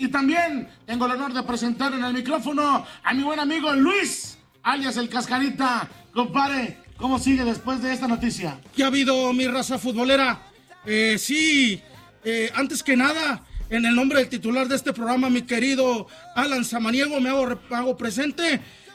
Y también tengo el honor de presentar en el micrófono a mi buen amigo Luis, alias el Cascarita. Compadre, ¿cómo sigue después de esta noticia? ¿Qué ha habido, mi raza futbolera? Antes que nada, en el nombre del titular de este programa, mi querido Alan Samaniego, me hago presente.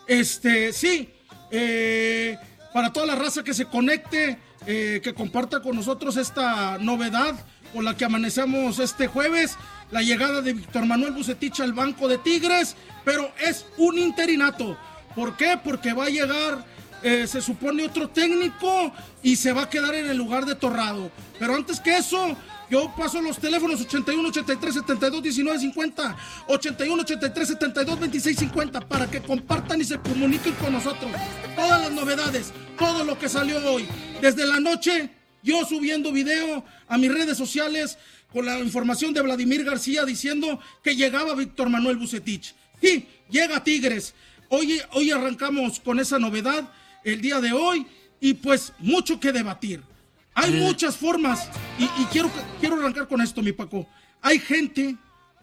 Para toda la raza que se conecte, que comparta con nosotros esta novedad con la que amanecemos este jueves, la llegada de Víctor Manuel Vucetich al banco de Tigres, pero es un interinato. ¿Por qué? Porque va a llegar, se supone, otro técnico y se va a quedar en el lugar de Torrado. Pero antes que eso, yo paso los teléfonos 81 83 72 19 50, 81 83 72 26 50 para que compartan y se comuniquen con nosotros todas las novedades, todo lo que salió hoy. Desde la noche, yo subiendo video a mis redes sociales con la información de Vladimir García diciendo que llegaba Víctor Manuel Vucetich. Sí, llega Tigres. Hoy arrancamos con esa novedad el día de hoy y pues mucho que debatir. Hay muchas formas y quiero arrancar con esto, mi Paco. Hay gente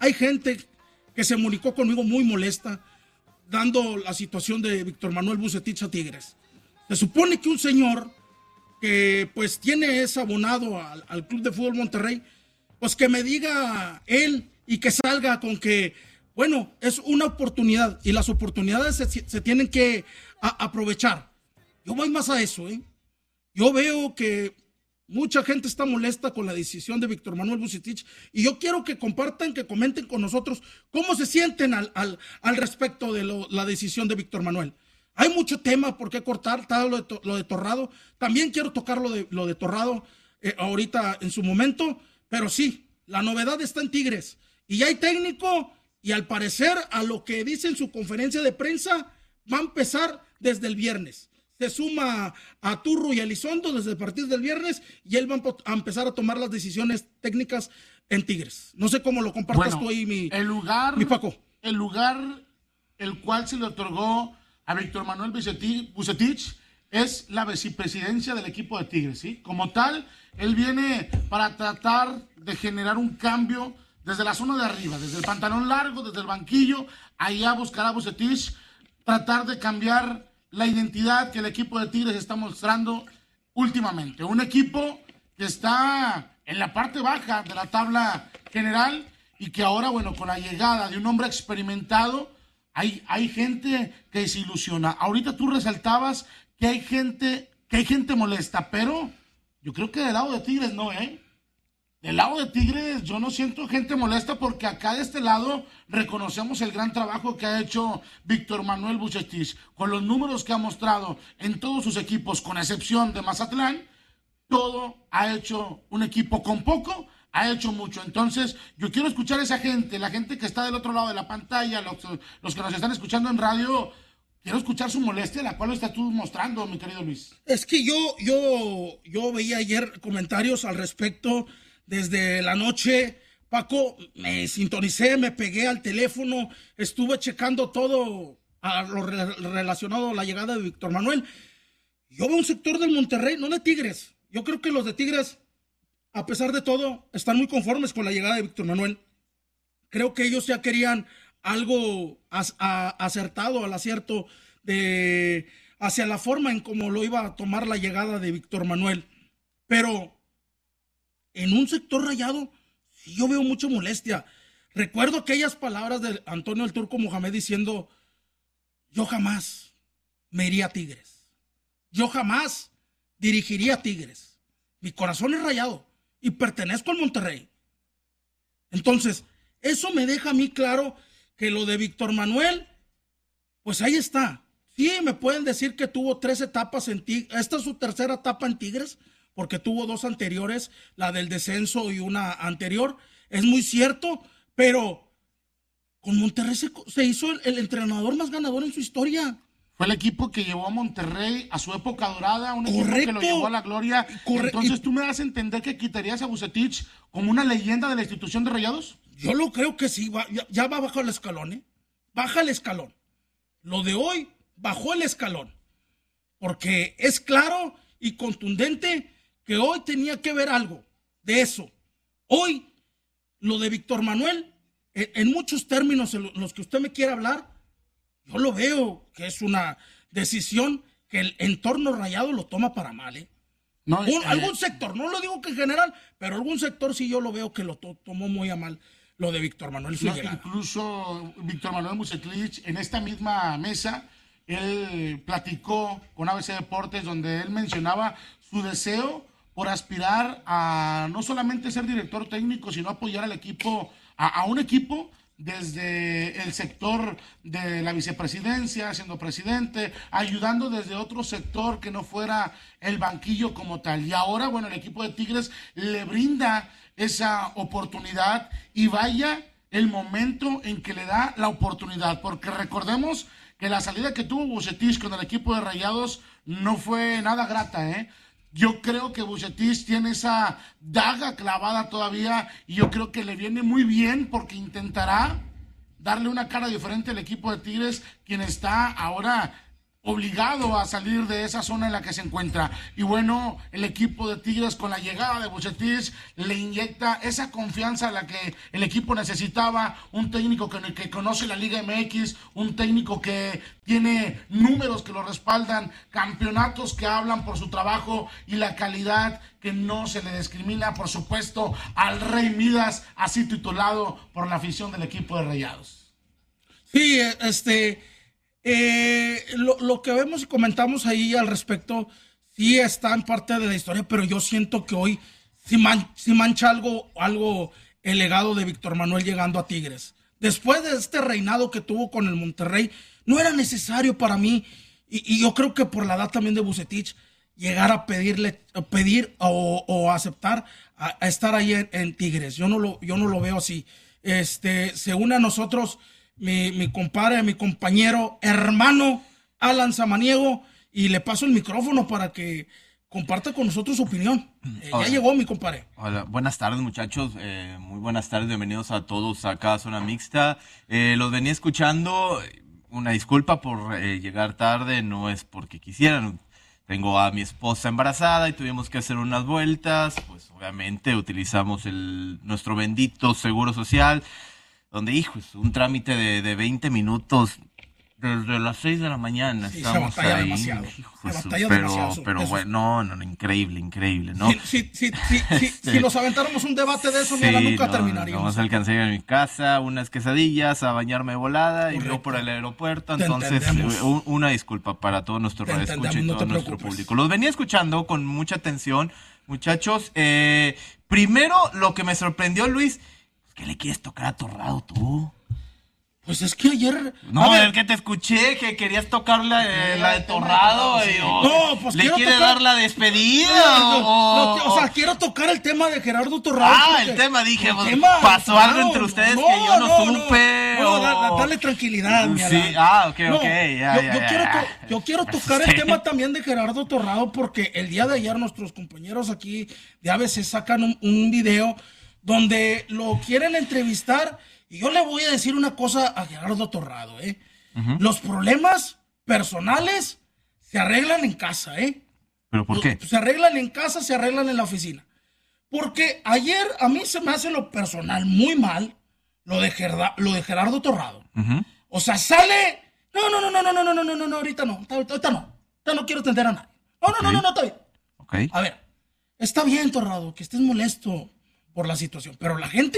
que se comunicó conmigo muy molesta dando la situación de Víctor Manuel Vucetich a Tigres. Se supone que un señor que pues es abonado al Club de Fútbol Monterrey, pues que me diga él y que salga con que, bueno, es una oportunidad y las oportunidades se tienen que aprovechar. Yo voy más a eso, Yo veo que mucha gente está molesta con la decisión de Víctor Manuel Vucetich y yo quiero que compartan, que comenten con nosotros cómo se sienten al respecto de la decisión de Víctor Manuel. Hay mucho tema por qué cortar, está lo de Torrado. También quiero tocar lo de Torrado ahorita en su momento, pero sí, la novedad está en Tigres. Y ya hay técnico y al parecer, a lo que dice en su conferencia de prensa, va a empezar desde el viernes. Se suma a Turro y a Elizondo desde el partido del viernes y él va a empezar a tomar las decisiones técnicas en Tigres. No sé cómo lo compartas tú ahí, mi Paco. El lugar el cual se le otorgó a Víctor Manuel Vucetich es la vicepresidencia del equipo de Tigres, ¿sí? Como tal, él viene para tratar de generar un cambio desde la zona de arriba, desde el pantalón largo, desde el banquillo, allá buscará Vucetich tratar de cambiar la identidad que el equipo de Tigres está mostrando últimamente. Un equipo que está en la parte baja de la tabla general y que ahora, bueno, con la llegada de un hombre experimentado, hay gente que se ilusiona. Ahorita tú resaltabas que hay gente molesta, pero yo creo que del lado de Tigres no, Del lado de Tigres yo no siento gente molesta porque acá de este lado reconocemos el gran trabajo que ha hecho Víctor Manuel Vucetich. Con los números que ha mostrado en todos sus equipos, con excepción de Mazatlán, todo ha hecho un equipo con poco, ha hecho mucho. Entonces yo quiero escuchar a esa gente, la gente que está del otro lado de la pantalla, los que nos están escuchando en radio. Quiero escuchar su molestia, la cual estás tú mostrando, mi querido Luis. Es que yo veía ayer comentarios al respecto. Desde la noche, Paco, me sintonicé, me pegué al teléfono, estuve checando todo a lo relacionado a la llegada de Víctor Manuel. Yo veo un sector del Monterrey, no de Tigres. Yo creo que los de Tigres, a pesar de todo, están muy conformes con la llegada de Víctor Manuel. Creo que ellos ya querían algo acertado, al acierto hacia la forma en cómo lo iba a tomar la llegada de Víctor Manuel. Pero en un sector rayado, sí yo veo mucha molestia. Recuerdo aquellas palabras de Antonio el Turco Mohamed diciendo: yo jamás me iría a Tigres. Yo jamás dirigiría a Tigres. Mi corazón es rayado y pertenezco al Monterrey. Entonces, eso me deja a mí claro que lo de Víctor Manuel, pues ahí está. Sí, me pueden decir que tuvo 3 etapas en Tigres. Esta es su tercera etapa en Tigres, porque tuvo 2 anteriores, la del descenso y una anterior. Es muy cierto, pero con Monterrey se hizo el entrenador más ganador en su historia. Fue el equipo que llevó a Monterrey a su época dorada, un equipo que lo llevó a la gloria. Entonces, ¿tú me das a entender que quitarías a Vucetich como una leyenda de la institución de Rayados? Yo lo creo que sí, ya va bajo el escalón, Baja el escalón. Lo de hoy bajó el escalón, porque es claro y contundente que hoy tenía que ver algo de eso. Hoy, lo de Víctor Manuel en muchos términos en los que usted me quiere hablar, yo lo veo que es una decisión que el entorno Rayado lo toma para mal, ¿eh? No, Algún sector, no lo digo que en general, pero algún sector sí yo lo veo que lo tomó muy a mal lo de Víctor Manuel. No, incluso Víctor Manuel Vucetich, en esta misma mesa, él platicó con ABC Deportes, donde él mencionaba su deseo por aspirar a no solamente ser director técnico, sino apoyar al equipo, a un equipo desde el sector de la vicepresidencia, siendo presidente, ayudando desde otro sector que no fuera el banquillo como tal. Y ahora, bueno, el equipo de Tigres le brinda esa oportunidad y vaya el momento en que le da la oportunidad, porque recordemos que la salida que tuvo Vucetich con el equipo de Rayados no fue nada grata, ¿eh? Yo creo que Vucetich tiene esa daga clavada todavía y yo creo que le viene muy bien porque intentará darle una cara diferente al equipo de Tigres, quien está ahora obligado a salir de esa zona en la que se encuentra. Y bueno, el equipo de Tigres con la llegada de Vucetich le inyecta esa confianza a la que el equipo necesitaba, un técnico que conoce la Liga MX, un técnico que tiene números que lo respaldan, campeonatos que hablan por su trabajo y la calidad que no se le discrimina, por supuesto, al Rey Midas, así titulado por la afición del equipo de Rayados. Sí, lo que vemos y comentamos ahí al respecto, sí está en parte de la historia, pero yo siento que hoy sí mancha algo el legado de Víctor Manuel llegando a Tigres. Después de este reinado que tuvo con el Monterrey, no era necesario para mí, y yo creo que por la edad también de Vucetich, llegar a pedir o aceptar a estar ahí en Tigres. Yo no lo veo así. Se une a nosotros mi compadre, mi compañero, hermano Alan Samaniego, y le paso el micrófono para que comparta con nosotros su opinión. Ya llegó mi compadre. Hola, buenas tardes muchachos, muy buenas tardes, bienvenidos a todos acá a Zona Mixta. Los venía escuchando, una disculpa por llegar tarde, no es porque quisieran. Tengo a mi esposa embarazada y tuvimos que hacer unas vueltas, pues obviamente utilizamos nuestro bendito Seguro Social, donde, hijo, es un trámite de 20 minutos, desde las 6 de la mañana Sí, estamos se batalla ahí. demasiado. Hijo, Se batalla demasiado. pero bueno, no, increíble, ¿no? Si nos aventáramos un debate de eso, mira, nunca terminaríamos. No vamos a alcanzar a mi casa, unas quesadillas, a bañarme volada. Correcto. Y luego por el aeropuerto. Entonces, una disculpa para todo nuestro radioescucha y todo nuestro público. Los venía escuchando con mucha atención, muchachos. Primero, lo que me sorprendió, Luis, ¿qué le quieres tocar a Torrado tú? Pues es que ayer... No, el que te escuché, que querías tocar la de Torrado. No, pues ¿le quieres dar la despedida? O sea, quiero tocar el tema de Gerardo Torrado. El tema, dije, pasó algo entre ustedes que yo no supe. Dale tranquilidad, mi sí, ok, Yo quiero tocar el tema también de Gerardo Torrado, porque el día de ayer nuestros compañeros aquí de ABC sacan un video donde lo quieren entrevistar. Y yo le voy a decir una cosa a Gerardo Torrado, Uh-huh. Los problemas personales se arreglan en casa, ¿Pero por qué? Se arreglan en casa, se arreglan en la oficina. Porque ayer a mí se me hace lo personal muy mal lo de Gerardo Torrado. Uh-huh. O sea, sale... No, ahorita no. Ahorita no quiero atender a nadie. No, está bien. Okay. A ver, está bien, Torrado, que estés molesto por la situación, pero la gente,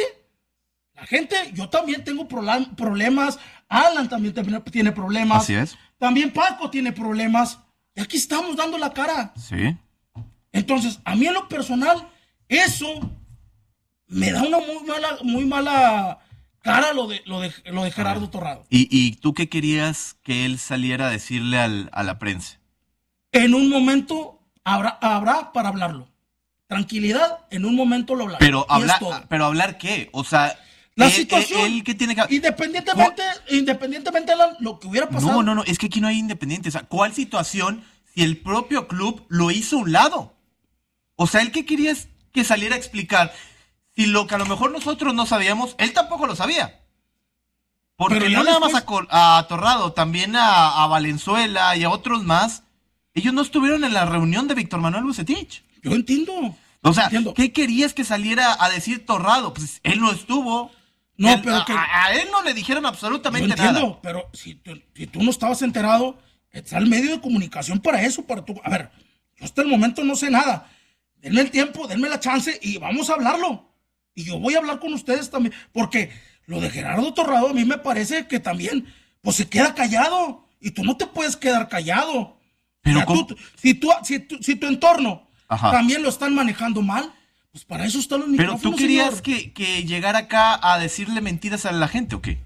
yo también tengo problemas, Alan también tiene problemas. Así es. También Paco tiene problemas, y aquí estamos dando la cara. Sí. Entonces, a mí en lo personal, eso me da una muy mala cara lo de Gerardo Torrado. ¿Y tú qué querías que él saliera a decirle a la prensa? En un momento habrá para hablarlo. Tranquilidad, en un momento lo hablará. Pero hablar qué, o sea, la situación. Él que tiene que... Independientemente de lo que hubiera pasado. No, es que aquí no hay independiente. O sea, ¿cuál situación si el propio club lo hizo a un lado? O sea, él que quería que saliera a explicar si lo que a lo mejor nosotros no sabíamos, él tampoco lo sabía. Porque pero no nada más a Torrado, también a Valenzuela y a otros más, ellos no estuvieron en la reunión de Víctor Manuel Vucetich. Yo entiendo. O sea, ¿qué querías que saliera a decir Torrado? Pues él no estuvo. No, pero que... A él no le dijeron absolutamente Yo entiendo, nada. pero si tú no estabas enterado, está el medio de comunicación para eso, para tú. A ver, yo hasta el momento no sé nada. Denme el tiempo, denme la chance y vamos a hablarlo. Y yo voy a hablar con ustedes también, porque lo de Gerardo Torrado a mí me parece que también, pues se queda callado. Y tú no te puedes quedar callado. Pero O sea, si tu entorno Ajá. también lo están manejando mal, pues para eso están los Pero micrófonos, tú querías señor. que llegara acá a decirle mentiras a la gente, ¿o qué?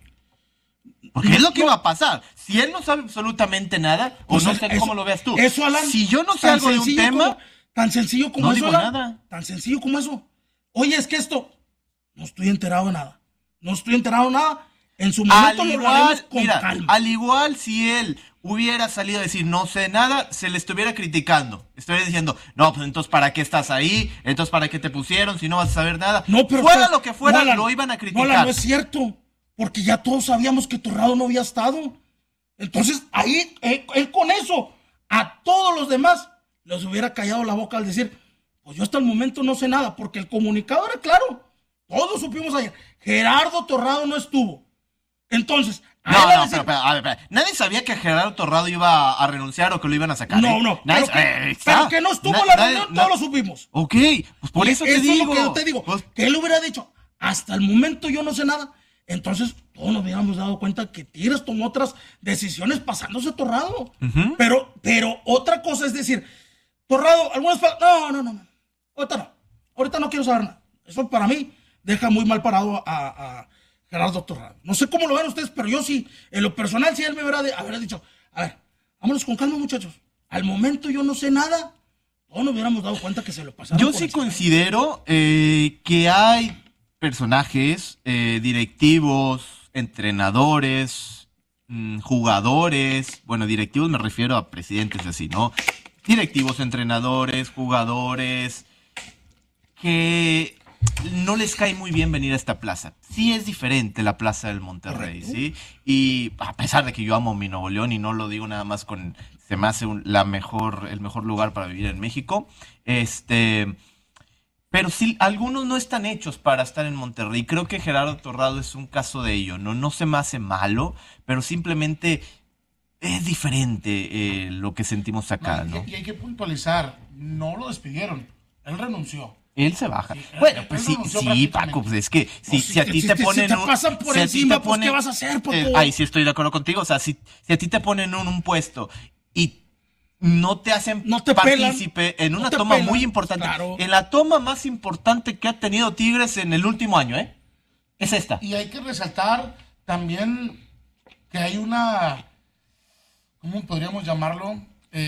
Porque es lo que No. va a pasar. Si él no sabe absolutamente nada, o Pues no eso- sé cómo lo veas tú. Eso, Alan, Si yo no sé tan algo de un sencillo tema, tan sencillo como no eso, digo Alan, nada. tan sencillo como eso. Oye, es que esto, no estoy enterado de nada. No estoy enterado de nada. En su momento lo hablaremos con calma. al igual si él hubiera salido a decir no sé nada, se le estuviera criticando. Estuviera diciendo, no, pues entonces ¿para qué estás ahí? Entonces ¿para qué te pusieron si no vas a saber nada? No, pero fuera usted- lo que fuera, no, Alan, lo iban a no, criticar. Alan, no es cierto. Porque ya todos sabíamos que Torrado no había estado. Entonces, ahí, él con eso, a todos los demás, les hubiera callado la boca al decir, pues yo hasta el momento no sé nada, porque el comunicado era claro. Todos supimos ayer. Gerardo Torrado no estuvo. Entonces, a él No, a no, decir- pero, a ver, nadie sabía que Gerardo Torrado iba a renunciar o que lo iban a sacar. No, ¿eh? no, Nadie- pero que no estuvo en la reunión, nadie- todos lo supimos. Ok, pues por Y eso te digo. es lo que yo te digo. Pues, Que él hubiera dicho, hasta el momento yo no sé nada. Entonces, todos nos hubiéramos dado cuenta que Tigres tomó otras decisiones pasándose Torrado. Ujú. Pero otra cosa es decir, Torrado, algunas palabras. No. Ahorita no. Ahorita no quiero saber nada. Eso para mí deja muy mal parado a Gerardo Torrado. No sé cómo lo ven ustedes, pero yo sí, en lo personal, sí él me hubiera dicho, a ver, vámonos con calma, muchachos. Al momento yo no sé nada. Todos nos hubiéramos dado cuenta que se lo pasaron. Yo por sí encima. considero que hay personajes, directivos, entrenadores, jugadores. Bueno, directivos me refiero a presidentes así, ¿no? Directivos, entrenadores, jugadores, que no les cae muy bien venir a esta plaza. Sí es diferente la plaza del Monterrey, Correcto. ¿sí? Y a pesar de que yo amo mi Nuevo León y no lo digo nada más con... Se me hace el mejor lugar para vivir en México. Pero sí, algunos no están hechos para estar en Monterrey. Creo que Gerardo Torrado es un caso de ello, ¿no? No se me hace malo, pero simplemente es diferente lo que sentimos acá, ¿no? Y hay que puntualizar, no lo despidieron, él renunció. Él se baja. Sí, Bueno, él pues renunció sí, prácticamente. Paco, pues es que No, si a ti si te te ponen pasan por si a ti encima, te pues, ¿qué vas a hacer, Paco? ahí sí estoy de acuerdo contigo. O sea, si a ti te ponen en un puesto y no te hacen No te pelan, partícipe en no una te toma pelan, muy importante, claro. en la toma más importante que ha tenido Tigres en el último año, es esta. Y hay que resaltar también que hay una, ¿cómo podríamos llamarlo?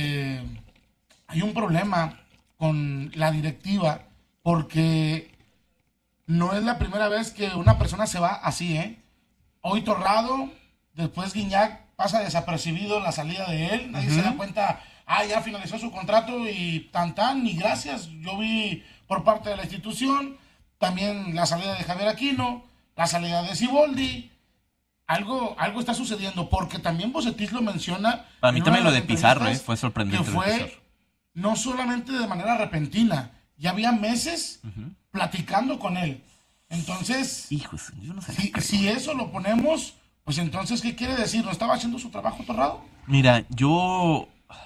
Hay un problema con la directiva porque no es la primera vez que una persona se va así, Hoy Torrado, después Guiñac pasa desapercibido en la salida de él, nadie se da cuenta, ya finalizó su contrato y ni gracias. Yo vi por parte de la institución también la salida de Javier Aquino, la salida de Siboldi. Algo está sucediendo, porque también Bucetich lo menciona. Para mí en también una lo de de las Pizarro, entrevistas, fue sorprendente que lo de fue Pizarro. no solamente de manera repentina, ya había meses platicando con él. Entonces, Hijos, yo no sé. si eso lo ponemos, pues entonces, ¿qué quiere decir? ¿No estaba haciendo su trabajo Torrado? Mira, yo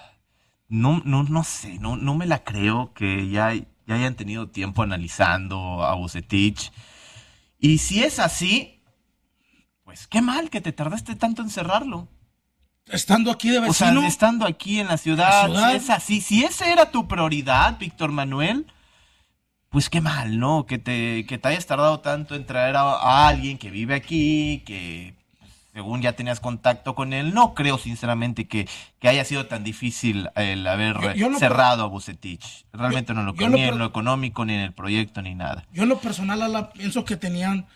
no sé, no me la creo que ya hayan tenido tiempo analizando a Bucetich. Y si es así, pues qué mal que te tardaste tanto en cerrarlo. Estando aquí de O sea, vecino. estando aquí en la ciudad, ciudad. si es así, si esa era tu prioridad, Víctor Manuel, pues qué mal, ¿no? Que te hayas tardado tanto en traer a alguien que vive aquí, que según ya tenías contacto con él. No creo sinceramente que haya sido tan difícil el haber Yo no- cerrado a Bucetich. Realmente no lo yo creo, no- ni en lo económico, ni en el proyecto, ni nada. Yo en lo personal, Ala, pienso que tenían.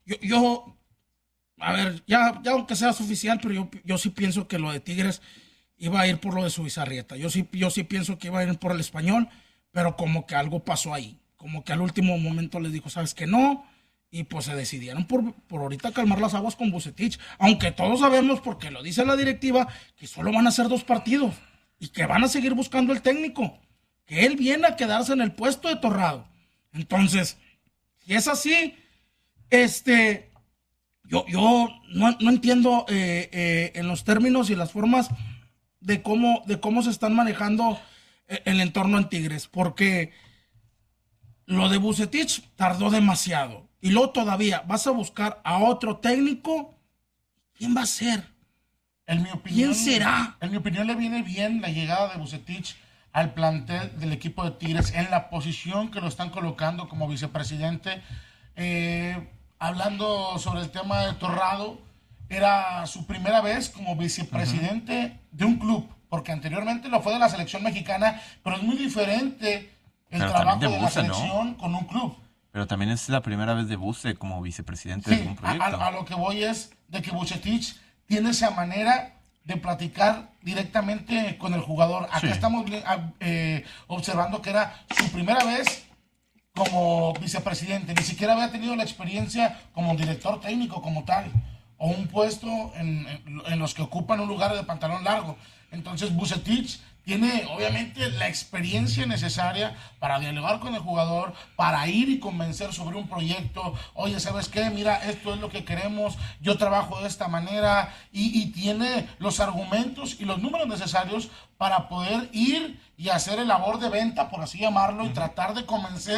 A ver, ya aunque sea oficial, pero yo sí pienso que lo de Tigres iba a ir por lo de su Bizarrieta. Yo sí pienso que iba a ir por el Español, pero como que algo pasó ahí. Como que al último momento les dijo, ¿sabes qué? No. Y pues se decidieron por ahorita calmar las aguas con Bucetich. Aunque todos sabemos, porque lo dice la directiva, que solo van a ser 2 partidos y que van a seguir buscando el técnico. Que él viene a quedarse en el puesto de Torrado. Entonces, si es así, Yo no entiendo en los términos y las formas de cómo se están manejando el entorno en Tigres, porque lo de Vucetich tardó demasiado. Y luego todavía vas a buscar a otro técnico. ¿Quién va a ser? En mi opinión, ¿Quién será? En mi opinión le viene bien la llegada de Vucetich al plantel del equipo de Tigres en la posición que lo están colocando como vicepresidente. Hablando sobre el tema de Torrado, era su primera vez como vicepresidente de un club, porque anteriormente lo fue de la selección mexicana, pero es muy diferente el Pero trabajo también de de la Buse, ¿no? selección con un club. Pero también es la primera vez de Buse como vicepresidente Sí, de un proyecto. a lo que voy es de que Vucetich tiene esa manera de platicar directamente con el jugador. Acá Sí. estamos observando que era su primera vez como vicepresidente. Ni siquiera había tenido la experiencia como director técnico como tal, o un puesto en los que ocupan un lugar de pantalón largo. Entonces Vucetich tiene obviamente la experiencia necesaria para dialogar con el jugador, para ir y convencer sobre un proyecto. Oye, ¿sabes qué? Mira, esto es lo que queremos, yo trabajo de esta manera, y tiene los argumentos y los números necesarios para poder ir y hacer el labor de venta, por así llamarlo, y tratar de convencer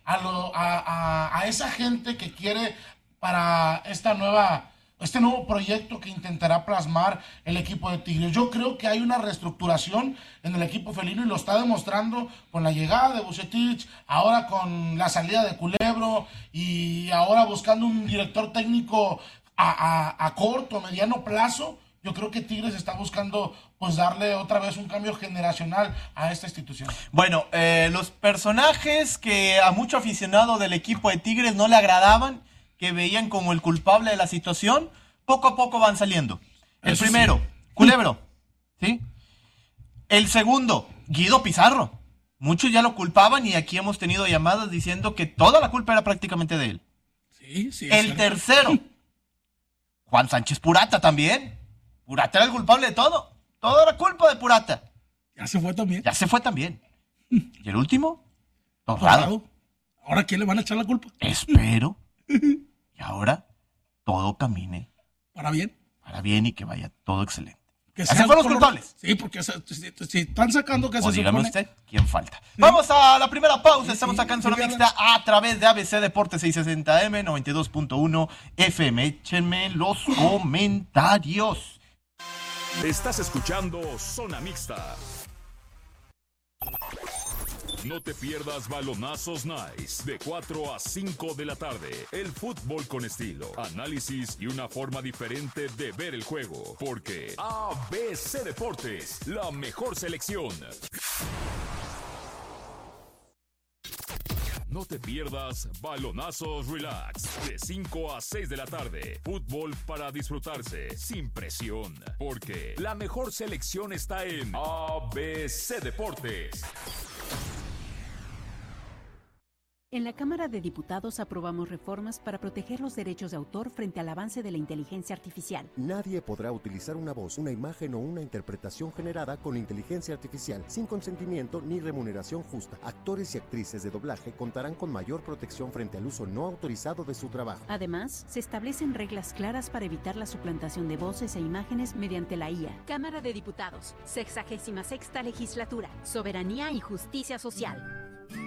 a esa gente que quiere para este nuevo proyecto que intentará plasmar el equipo de Tigres. Yo creo que hay una reestructuración en el equipo felino y lo está demostrando con la llegada de Vucetich, ahora con la salida de Culebro y ahora buscando un director técnico a corto, mediano plazo. Yo creo que Tigres está buscando pues darle otra vez un cambio generacional a esta institución. Bueno, los personajes que a mucho aficionado del equipo de Tigres no le agradaban, que veían como el culpable de la situación, poco a poco van saliendo. El Eso primero, sí. Culebro, ¿sí? El segundo, Guido Pizarro. Muchos ya lo culpaban y aquí hemos tenido llamadas diciendo que toda la culpa era prácticamente de él. Sí, sí. El tercero, Juan Sánchez Purata también. Purata era el culpable de todo. Todo era culpa de Purata. Ya se fue también. Ya se fue también. Y el último, Torrado. Torrado. ¿Ahora quién le van a echar la culpa? Espero. Y ahora todo camine ¿Para bien? para bien y que vaya todo excelente. Que ¿Así sea fueron los color- culpables? Sí, porque si están sacando que O se dígame supone... usted, ¿quién falta? Vamos a la primera pausa. Sí, Estamos sí, acá en Zona sí, Mixta a través de ABC Deportes 660M, 92.1 FM. Échenme los comentarios. Estás escuchando Zona Mixta. No te pierdas Balonazos Nice de 4 a 5 de la tarde. El fútbol con estilo, análisis y una forma diferente de ver el juego. Porque ABC Deportes, la mejor selección. No te pierdas Balonazos Relax de 5 a 6 de la tarde. Fútbol para disfrutarse sin presión. Porque la mejor selección está en ABC Deportes. En la Cámara de Diputados aprobamos reformas para proteger los derechos de autor frente al avance de la inteligencia artificial. Nadie podrá utilizar una voz, una imagen o una interpretación generada con inteligencia artificial sin consentimiento ni remuneración justa. Actores y actrices de doblaje contarán con mayor protección frente al uso no autorizado de su trabajo. Además, se establecen reglas claras para evitar la suplantación de voces e imágenes mediante la IA. Cámara de Diputados, 66ª Legislatura, Soberanía y Justicia Social.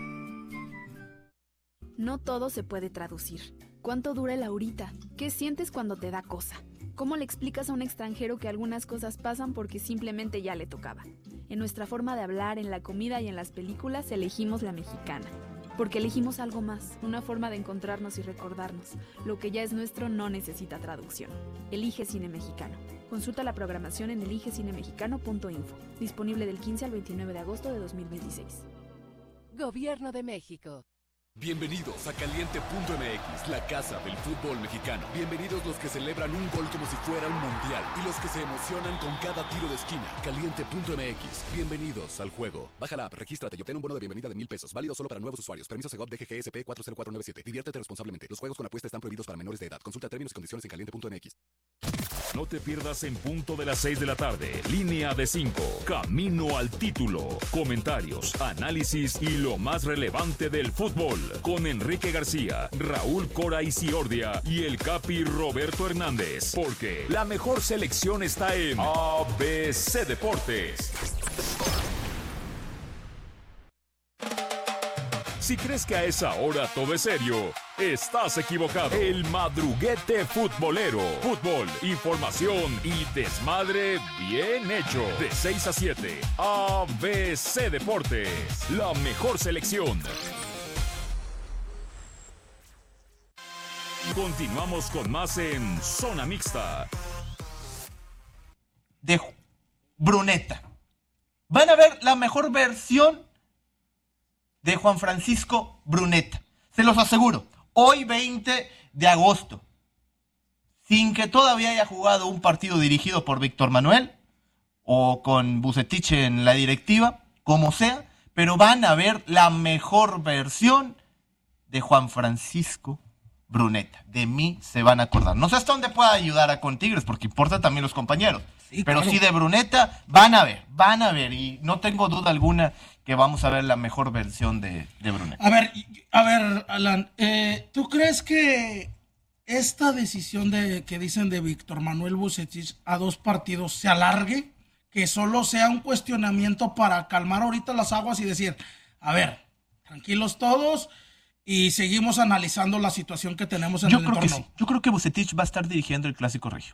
No todo se puede traducir. ¿Cuánto dura el ahorita? ¿Qué sientes cuando te da cosa? ¿Cómo le explicas a un extranjero que algunas cosas pasan porque simplemente ya le tocaba? En nuestra forma de hablar, en la comida y en las películas elegimos la mexicana. Porque elegimos algo más, una forma de encontrarnos y recordarnos. Lo que ya es nuestro no necesita traducción. Elige Cine Mexicano. Consulta la programación en eligecinemexicano.info. Disponible del 15 al 29 de agosto de 2026. Gobierno de México. Bienvenidos a Caliente.mx, la casa del fútbol mexicano. Bienvenidos los que celebran un gol como si fuera un mundial y los que se emocionan con cada tiro de esquina. Caliente.mx, bienvenidos al juego. Baja la app, regístrate y obtén un bono de bienvenida de $1,000. Válido solo para nuevos usuarios. Permiso Segov DGGSP 40497. Diviértete responsablemente. Los juegos con apuesta están prohibidos para menores de edad. Consulta términos y condiciones en Caliente.mx. No te pierdas en punto de las 6 de la tarde. Línea de 5. Camino al título. Comentarios, análisis y lo más relevante del fútbol. Con Enrique García, Raúl Cora Isiordia y el Capi Roberto Hernández. Porque la mejor selección está en ABC Deportes. Si crees que a esa hora todo es serio, estás equivocado. El madruguete futbolero. Fútbol, información y desmadre bien hecho. De 6 a 7, ABC Deportes. La mejor selección. Continuamos con más en Zona Mixta. De Brunetta. Van a ver la mejor versión de Juan Francisco Brunetta. Se los aseguro. Hoy 20 de agosto. Sin que todavía haya jugado un partido dirigido por Víctor Manuel o con Vucetich en la directiva, como sea, pero van a ver la mejor versión de Juan Francisco Brunetta. De mí se van a acordar. No sé hasta dónde pueda ayudar con Tigres, porque importa también los compañeros. Sí, pero claro. Sí, de Brunetta van a ver, y no tengo duda alguna que vamos a ver la mejor versión de Brunetta. A ver, Alan, ¿tú crees que esta decisión que dicen de Víctor Manuel Vucetich a 2 partidos se alargue? Que solo sea un cuestionamiento para calmar ahorita las aguas y decir, a ver, tranquilos todos y seguimos analizando la situación que tenemos en el entorno. Sí. Yo creo que Vucetich va a estar dirigiendo el Clásico Regio.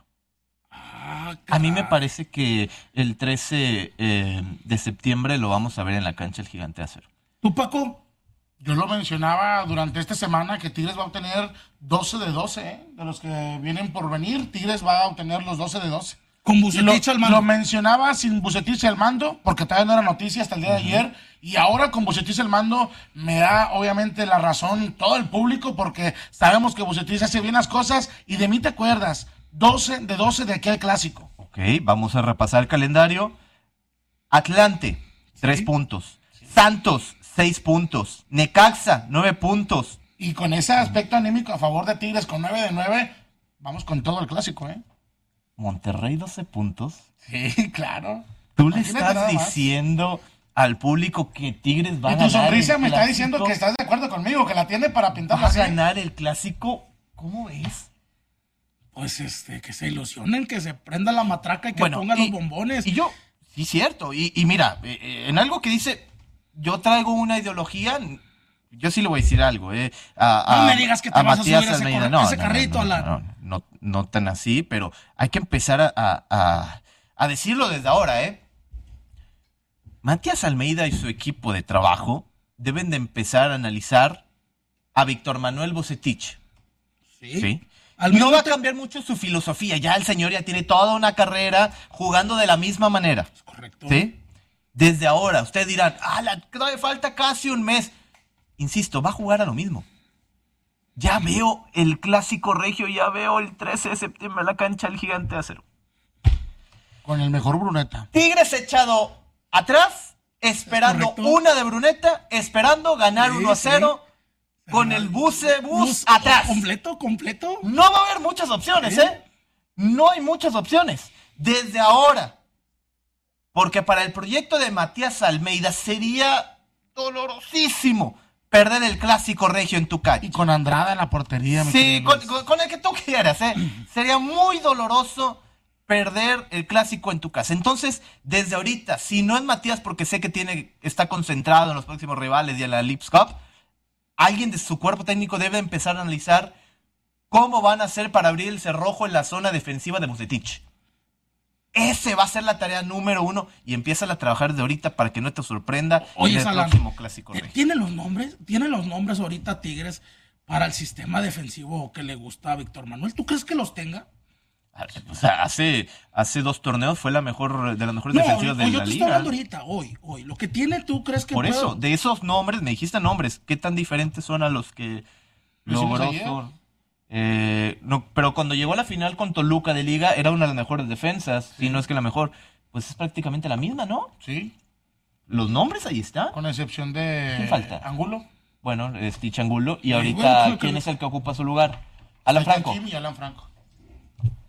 A mí me parece que el 13 de septiembre lo vamos a ver en la cancha del Gigante de Acero. ¿Tú, Paco? Yo lo mencionaba durante esta semana que Tigres va a obtener 12 de 12, de los que vienen por venir. Tigres va a obtener los 12 de 12. Con Vucetich al mando. Lo mencionaba sin Vucetich al mando, porque todavía no era noticia hasta el día de ayer. Y ahora con Vucetich al mando me da obviamente la razón todo el público, porque sabemos que Vucetich hace bien las cosas y de mí te acuerdas. 12 de 12 de aquel clásico. Ok, vamos a repasar el calendario. Atlante, 3 puntos. Santos, 6 puntos. Necaxa, 9 puntos. Y con ese aspecto anímico a favor de Tigres con 9 de 9, vamos con todo el clásico, ¿eh? Monterrey, 12 puntos. Sí, claro. Tú le estás diciendo al público que Tigres va a ganar. Y tu sonrisa me está diciendo que estás de acuerdo conmigo, que la tiene para pintar. ¿Va a ganar el clásico? ¿Cómo ves? Pues que se ilusionen, que se prenda la matraca y que pongan los bombones. Y yo, sí, cierto. Y mira, en algo que dice, yo traigo una ideología, yo sí le voy a decir algo. No me digas que te vas Matías a subir ese carrito, Alan. No tan así, pero hay que empezar a decirlo desde ahora, Matías Almeida y su equipo de trabajo deben de empezar a analizar a Víctor Manuel Vucetich. ¿Sí? No va a cambiar mucho su filosofía. Ya el señor ya tiene toda una carrera jugando de la misma manera. Es correcto. ¿Sí? Desde ahora, ustedes dirán, todavía falta casi un mes. Insisto, va a jugar a lo mismo. Ya veo el Clásico Regio, ya veo el 13 de septiembre en la cancha del Gigante de Acero. Con el mejor Brunetta. Tigres echado atrás, esperando una de Brunetta, esperando ganar 1-0. Con el bus atrás. ¿Completo? No va a haber muchas opciones, No hay muchas opciones. Desde ahora. Porque para el proyecto de Matías Almeida sería dolorosísimo perder el Clásico Regio en tu cancha. Y con Andrada en la portería. Sí, con el que tú quieras, Sería muy doloroso perder el Clásico en tu casa. Entonces, desde ahorita, si no es Matías, porque sé que está concentrado en los próximos rivales y en la Leagues Cup, alguien de su cuerpo técnico debe empezar a analizar cómo van a hacer para abrir el cerrojo en la zona defensiva de Vucetich. Ese va a ser la tarea número 1 y empieza a trabajar de ahorita para que no te sorprenda en el próximo Clásico Regio. ¿Tienen los nombres ahorita Tigres para el sistema defensivo que le gusta a Víctor Manuel? ¿Tú crees que los tenga? O sea, hace 2 torneos fue de las mejores defensivas de la liga. Yo te estoy hablando ahorita, hoy. Lo que tiene, ¿tú crees que Por eso, de esos nombres, me dijiste nombres, ¿qué tan diferentes son a los que logró? No, pero cuando llegó a la final con Toluca de liga, era una de las mejores defensas, si no es que la mejor. Pues es prácticamente la misma, ¿no? Sí. Los nombres ahí están. Con excepción de... ¿Quién falta? Angulo. Bueno, Stitch Angulo. Y ahorita, ¿quién es el que ocupa su lugar? Alan Franco. Y Alan Franco.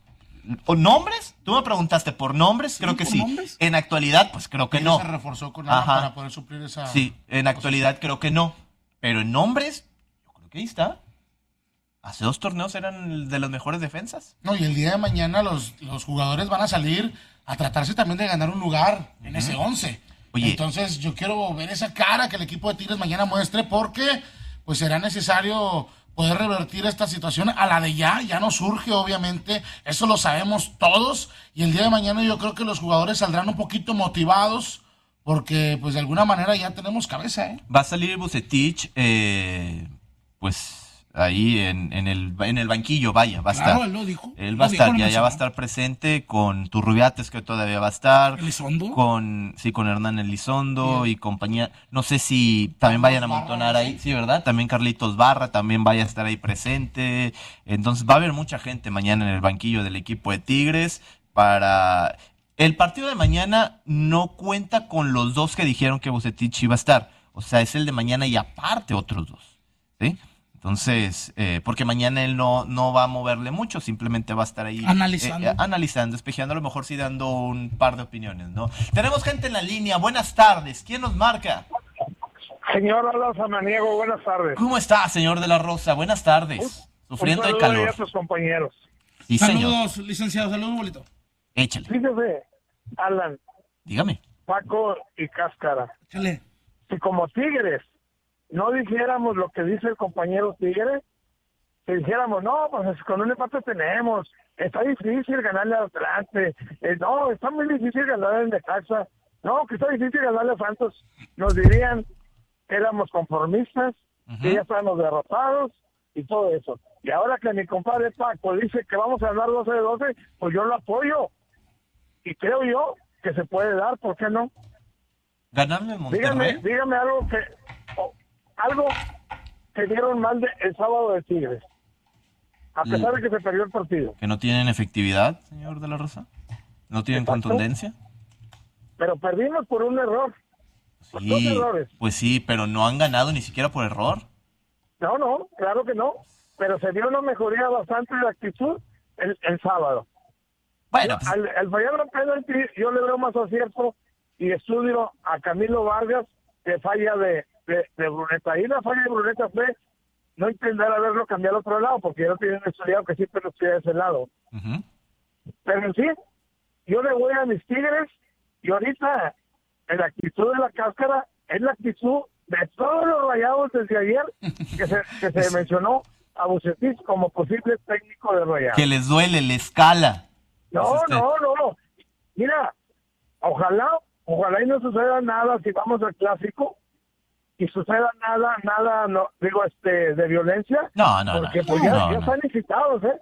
¿O nombres? Tú me preguntaste por nombres, creo que sí. ¿Nombres? En actualidad, pues creo que no. Se reforzó con Alba para poder suplir esa... Sí, en actualidad creo que no. Pero en nombres, yo creo que ahí está. Hace 2 torneos eran de las mejores defensas. No, y el día de mañana los jugadores van a salir a tratarse también de ganar un lugar en ese 11. Oye. Entonces yo quiero ver esa cara que el equipo de Tigres mañana muestre, porque pues será necesario poder revertir esta situación a la de ya no surge, obviamente, eso lo sabemos todos, y el día de mañana yo creo que los jugadores saldrán un poquito motivados, porque pues de alguna manera ya tenemos cabeza, ¿eh? Va a salir Vucetich, pues ahí en el banquillo, vaya, va a estar. Él lo dijo. Él va a estar, ya va a estar presente con Turrubiates, que todavía va a estar. ¿Elizondo? Con Hernán Elizondo y compañía. No sé si también vayan a amontonar ahí, sí, ¿verdad? También Carlitos Barra también vaya a estar ahí presente. Entonces va a haber mucha gente mañana en el banquillo del equipo de Tigres para... El partido de mañana no cuenta con los 2 que dijeron que Vucetich iba a estar. O sea, es el de mañana y aparte otros 2, ¿sí? Entonces, porque mañana él no va a moverle mucho, simplemente va a estar ahí analizando, espejando, a lo mejor sí dando un par de opiniones, ¿no? Tenemos gente en la línea, buenas tardes, ¿quién nos marca? Señor Alas Samaniego, buenas tardes. ¿Cómo está, señor de la Rosa? Buenas tardes, sufriendo de calor. A sus compañeros. Sí, saludos, señor. Licenciado, saludos, bolito. Échale. Fíjese, Alan. Dígame. Paco y Cáscara. Échale. Si como Tigres no dijéramos lo que dice el compañero Tigre, si dijéramos, no, pues con un empate tenemos, está difícil ganarle a Atlante, no, está muy difícil ganarle al Necaxa, no, que está difícil ganarle a Santos, nos dirían que éramos conformistas, que ya estábamos derrotados y todo eso. Y ahora que mi compadre Paco dice que vamos a ganar 12-12, pues yo lo apoyo. Y creo yo que se puede dar, ¿por qué no? Ganarle en Monterrey. Dígame algo que dieron mal el sábado de Tigres, a pesar de que se perdió el partido. Que no tienen efectividad, señor de la Rosa. No tienen contundencia. Pero perdimos por un error. Por 2 errores. Pues sí, pero no han ganado ni siquiera por error. No, claro que no. Pero se dio una mejoría bastante de actitud el sábado. Bueno, pues... al fallar un penalti, yo le veo más acierto y estudio a Camilo Vargas, que falla de Bruneta. Ahí la falla de Bruneta fue no intentar haberlo cambiado al otro lado, porque yo no tenía estudiado que siempre lo estudia de ese lado. Pero en sí, yo le voy a mis Tigres, y ahorita la actitud de la Cáscara es la actitud de todos los Rayados desde ayer que se mencionó a Vucetich como posible técnico de Rayados. Que les duele, les cala. No. Mira, ojalá y no suceda nada si vamos al clásico y suceda nada, no digo de violencia. No. Porque pues ya están incitados, ¿eh?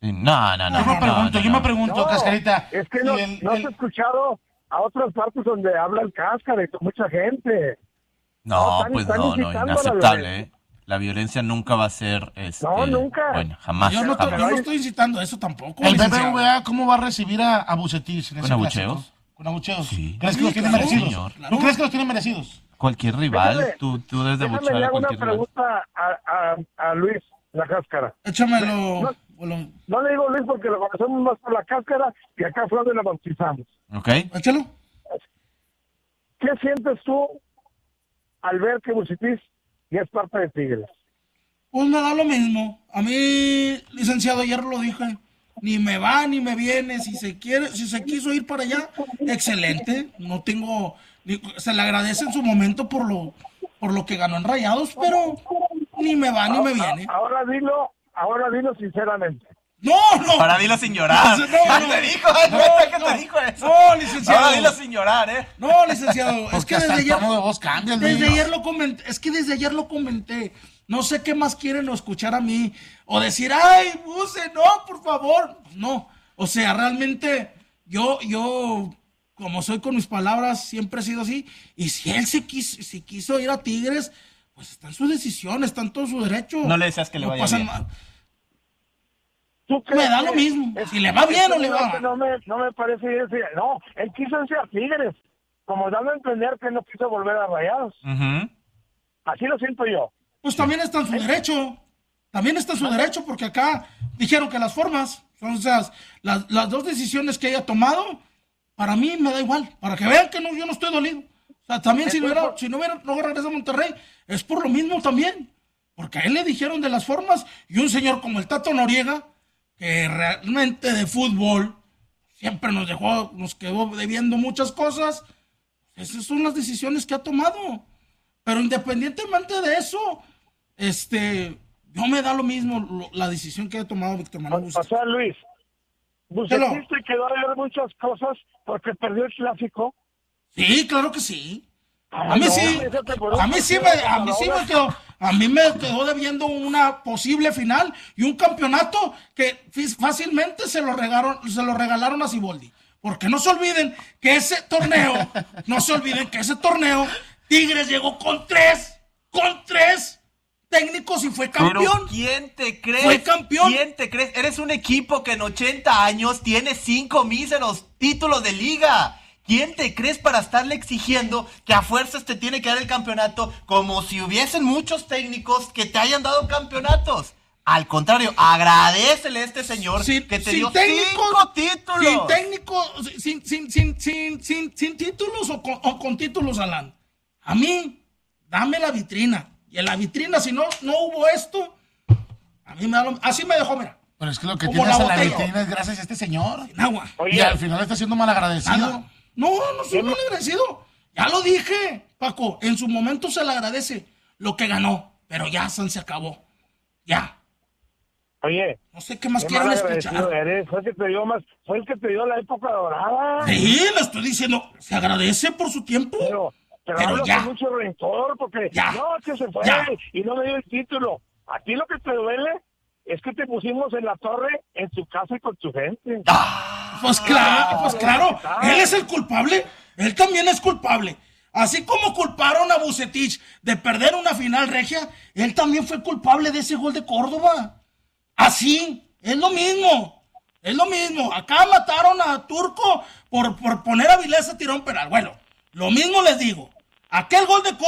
Yo me pregunto, Cascarita. Es que no has escuchado a otras partes donde habla el Cáscara y mucha gente. No, inaceptable, ¿eh? La violencia nunca va a ser... nunca. Bueno, jamás. Yo no estoy incitando eso tampoco. ¿El BBVA cómo va a recibir a Vucetich? ¿Con abucheos? ¿Con abucheos? Sí. ¿Crees que los tiene merecidos? Señor. ¿Tú crees que los tiene merecidos? Cualquier rival, tú debes de abuchear a cualquier rival. Déjame le hago una pregunta a Luis, la Cáscara. Échamelo. No le digo Luis porque lo conocemos más por la Cáscara y acá fue donde la bautizamos. Ok. Échalo. ¿Qué sientes tú al ver que Vucetich ya es parte de Tigres? Pues me da lo mismo. A mí, licenciado, ayer lo dije. Ni me va ni me viene. Si se quiso ir para allá, excelente. No tengo, se le agradece en su momento por lo que ganó en Rayados, pero ni me va ni me viene. Ahora dilo sinceramente. No. Ahora dilo sin llorar. No, te dijo eso. No, licenciado. Ahora dilo sin llorar, ¿eh? No, licenciado. Es que hasta desde el tono de voz cambia, desde ayer lo comenté. Es que desde ayer lo comenté. No sé qué más quieren o escuchar a mí. O decir, ay, Buce, no, por favor. No. O sea, realmente yo, como soy con mis palabras, siempre he sido así. Y si él si quiso ir a Tigres, pues está en su decisión, está en todo su derecho. No le deseas que le vaya bien. Me da lo mismo. Si le va bien o le va mal. No me parece bien. No, él quiso irse a Tigres. Como dando a entender que no quiso volver a Rayados. Así lo siento yo. Pues también está en su derecho. También está en su derecho porque acá dijeron que las formas Entonces, las dos decisiones que haya tomado, para mí me da igual, para que vean que yo no estoy dolido. O sea, también si no hubiera regresado a Monterrey, es por lo mismo también. Porque a él le dijeron de las formas, y un señor como el Tato Noriega, que realmente de fútbol siempre nos quedó debiendo muchas cosas. Esas son las decisiones que ha tomado. Pero independientemente de eso, yo me da lo mismo la decisión que ha tomado Víctor Manuel Bucetich. O sea, Luis, Bucetich te quedó a ver muchas cosas porque perdió el clásico. Sí, claro que sí. A mí me quedó debiendo una posible final y un campeonato que fácilmente se lo regalaron a Siboldi. Porque no se olviden que ese torneo, Tigres llegó con tres técnicos y fue campeón. ¿Pero quién te crees? Fue campeón. ¿Quién te crees? Eres un equipo que en 80 años tiene 5 míseros títulos de liga. ¿Quién te crees para estarle exigiendo que a fuerzas te tiene que dar el campeonato como si hubiesen muchos técnicos que te hayan dado campeonatos? Al contrario, agradécele a este señor que te dio 5 títulos. Sin títulos o con títulos, Alan. A mí, dame la vitrina. Y en la vitrina, si no hubo esto, a mí así me dejó, mira. Pero es que lo que tienes en la vitrina es gracias a este señor. Sin agua. Y al final está siendo malagradecido. No soy malagradecido. Ya lo dije, Paco. En su momento se le agradece lo que ganó. Pero ya se acabó. Ya. Oye. No sé qué más quieren escuchar. Fue el que te dio la época dorada. Sí, le estoy diciendo. Se agradece por su tiempo. Pero ya. Con mucho rencor porque que se fue y no me dio el título. A ti lo que te duele es que te pusimos en la torre en tu casa y con tu gente. Pues claro, él es el culpable, él también es culpable. Así como culparon a Bucetich de perder una final regia, él también fue culpable de ese gol de Córdoba. Así, es lo mismo. Acá mataron a Turco por poner a Vilés a tirar un penal. Bueno, lo mismo les digo. Aquel gol de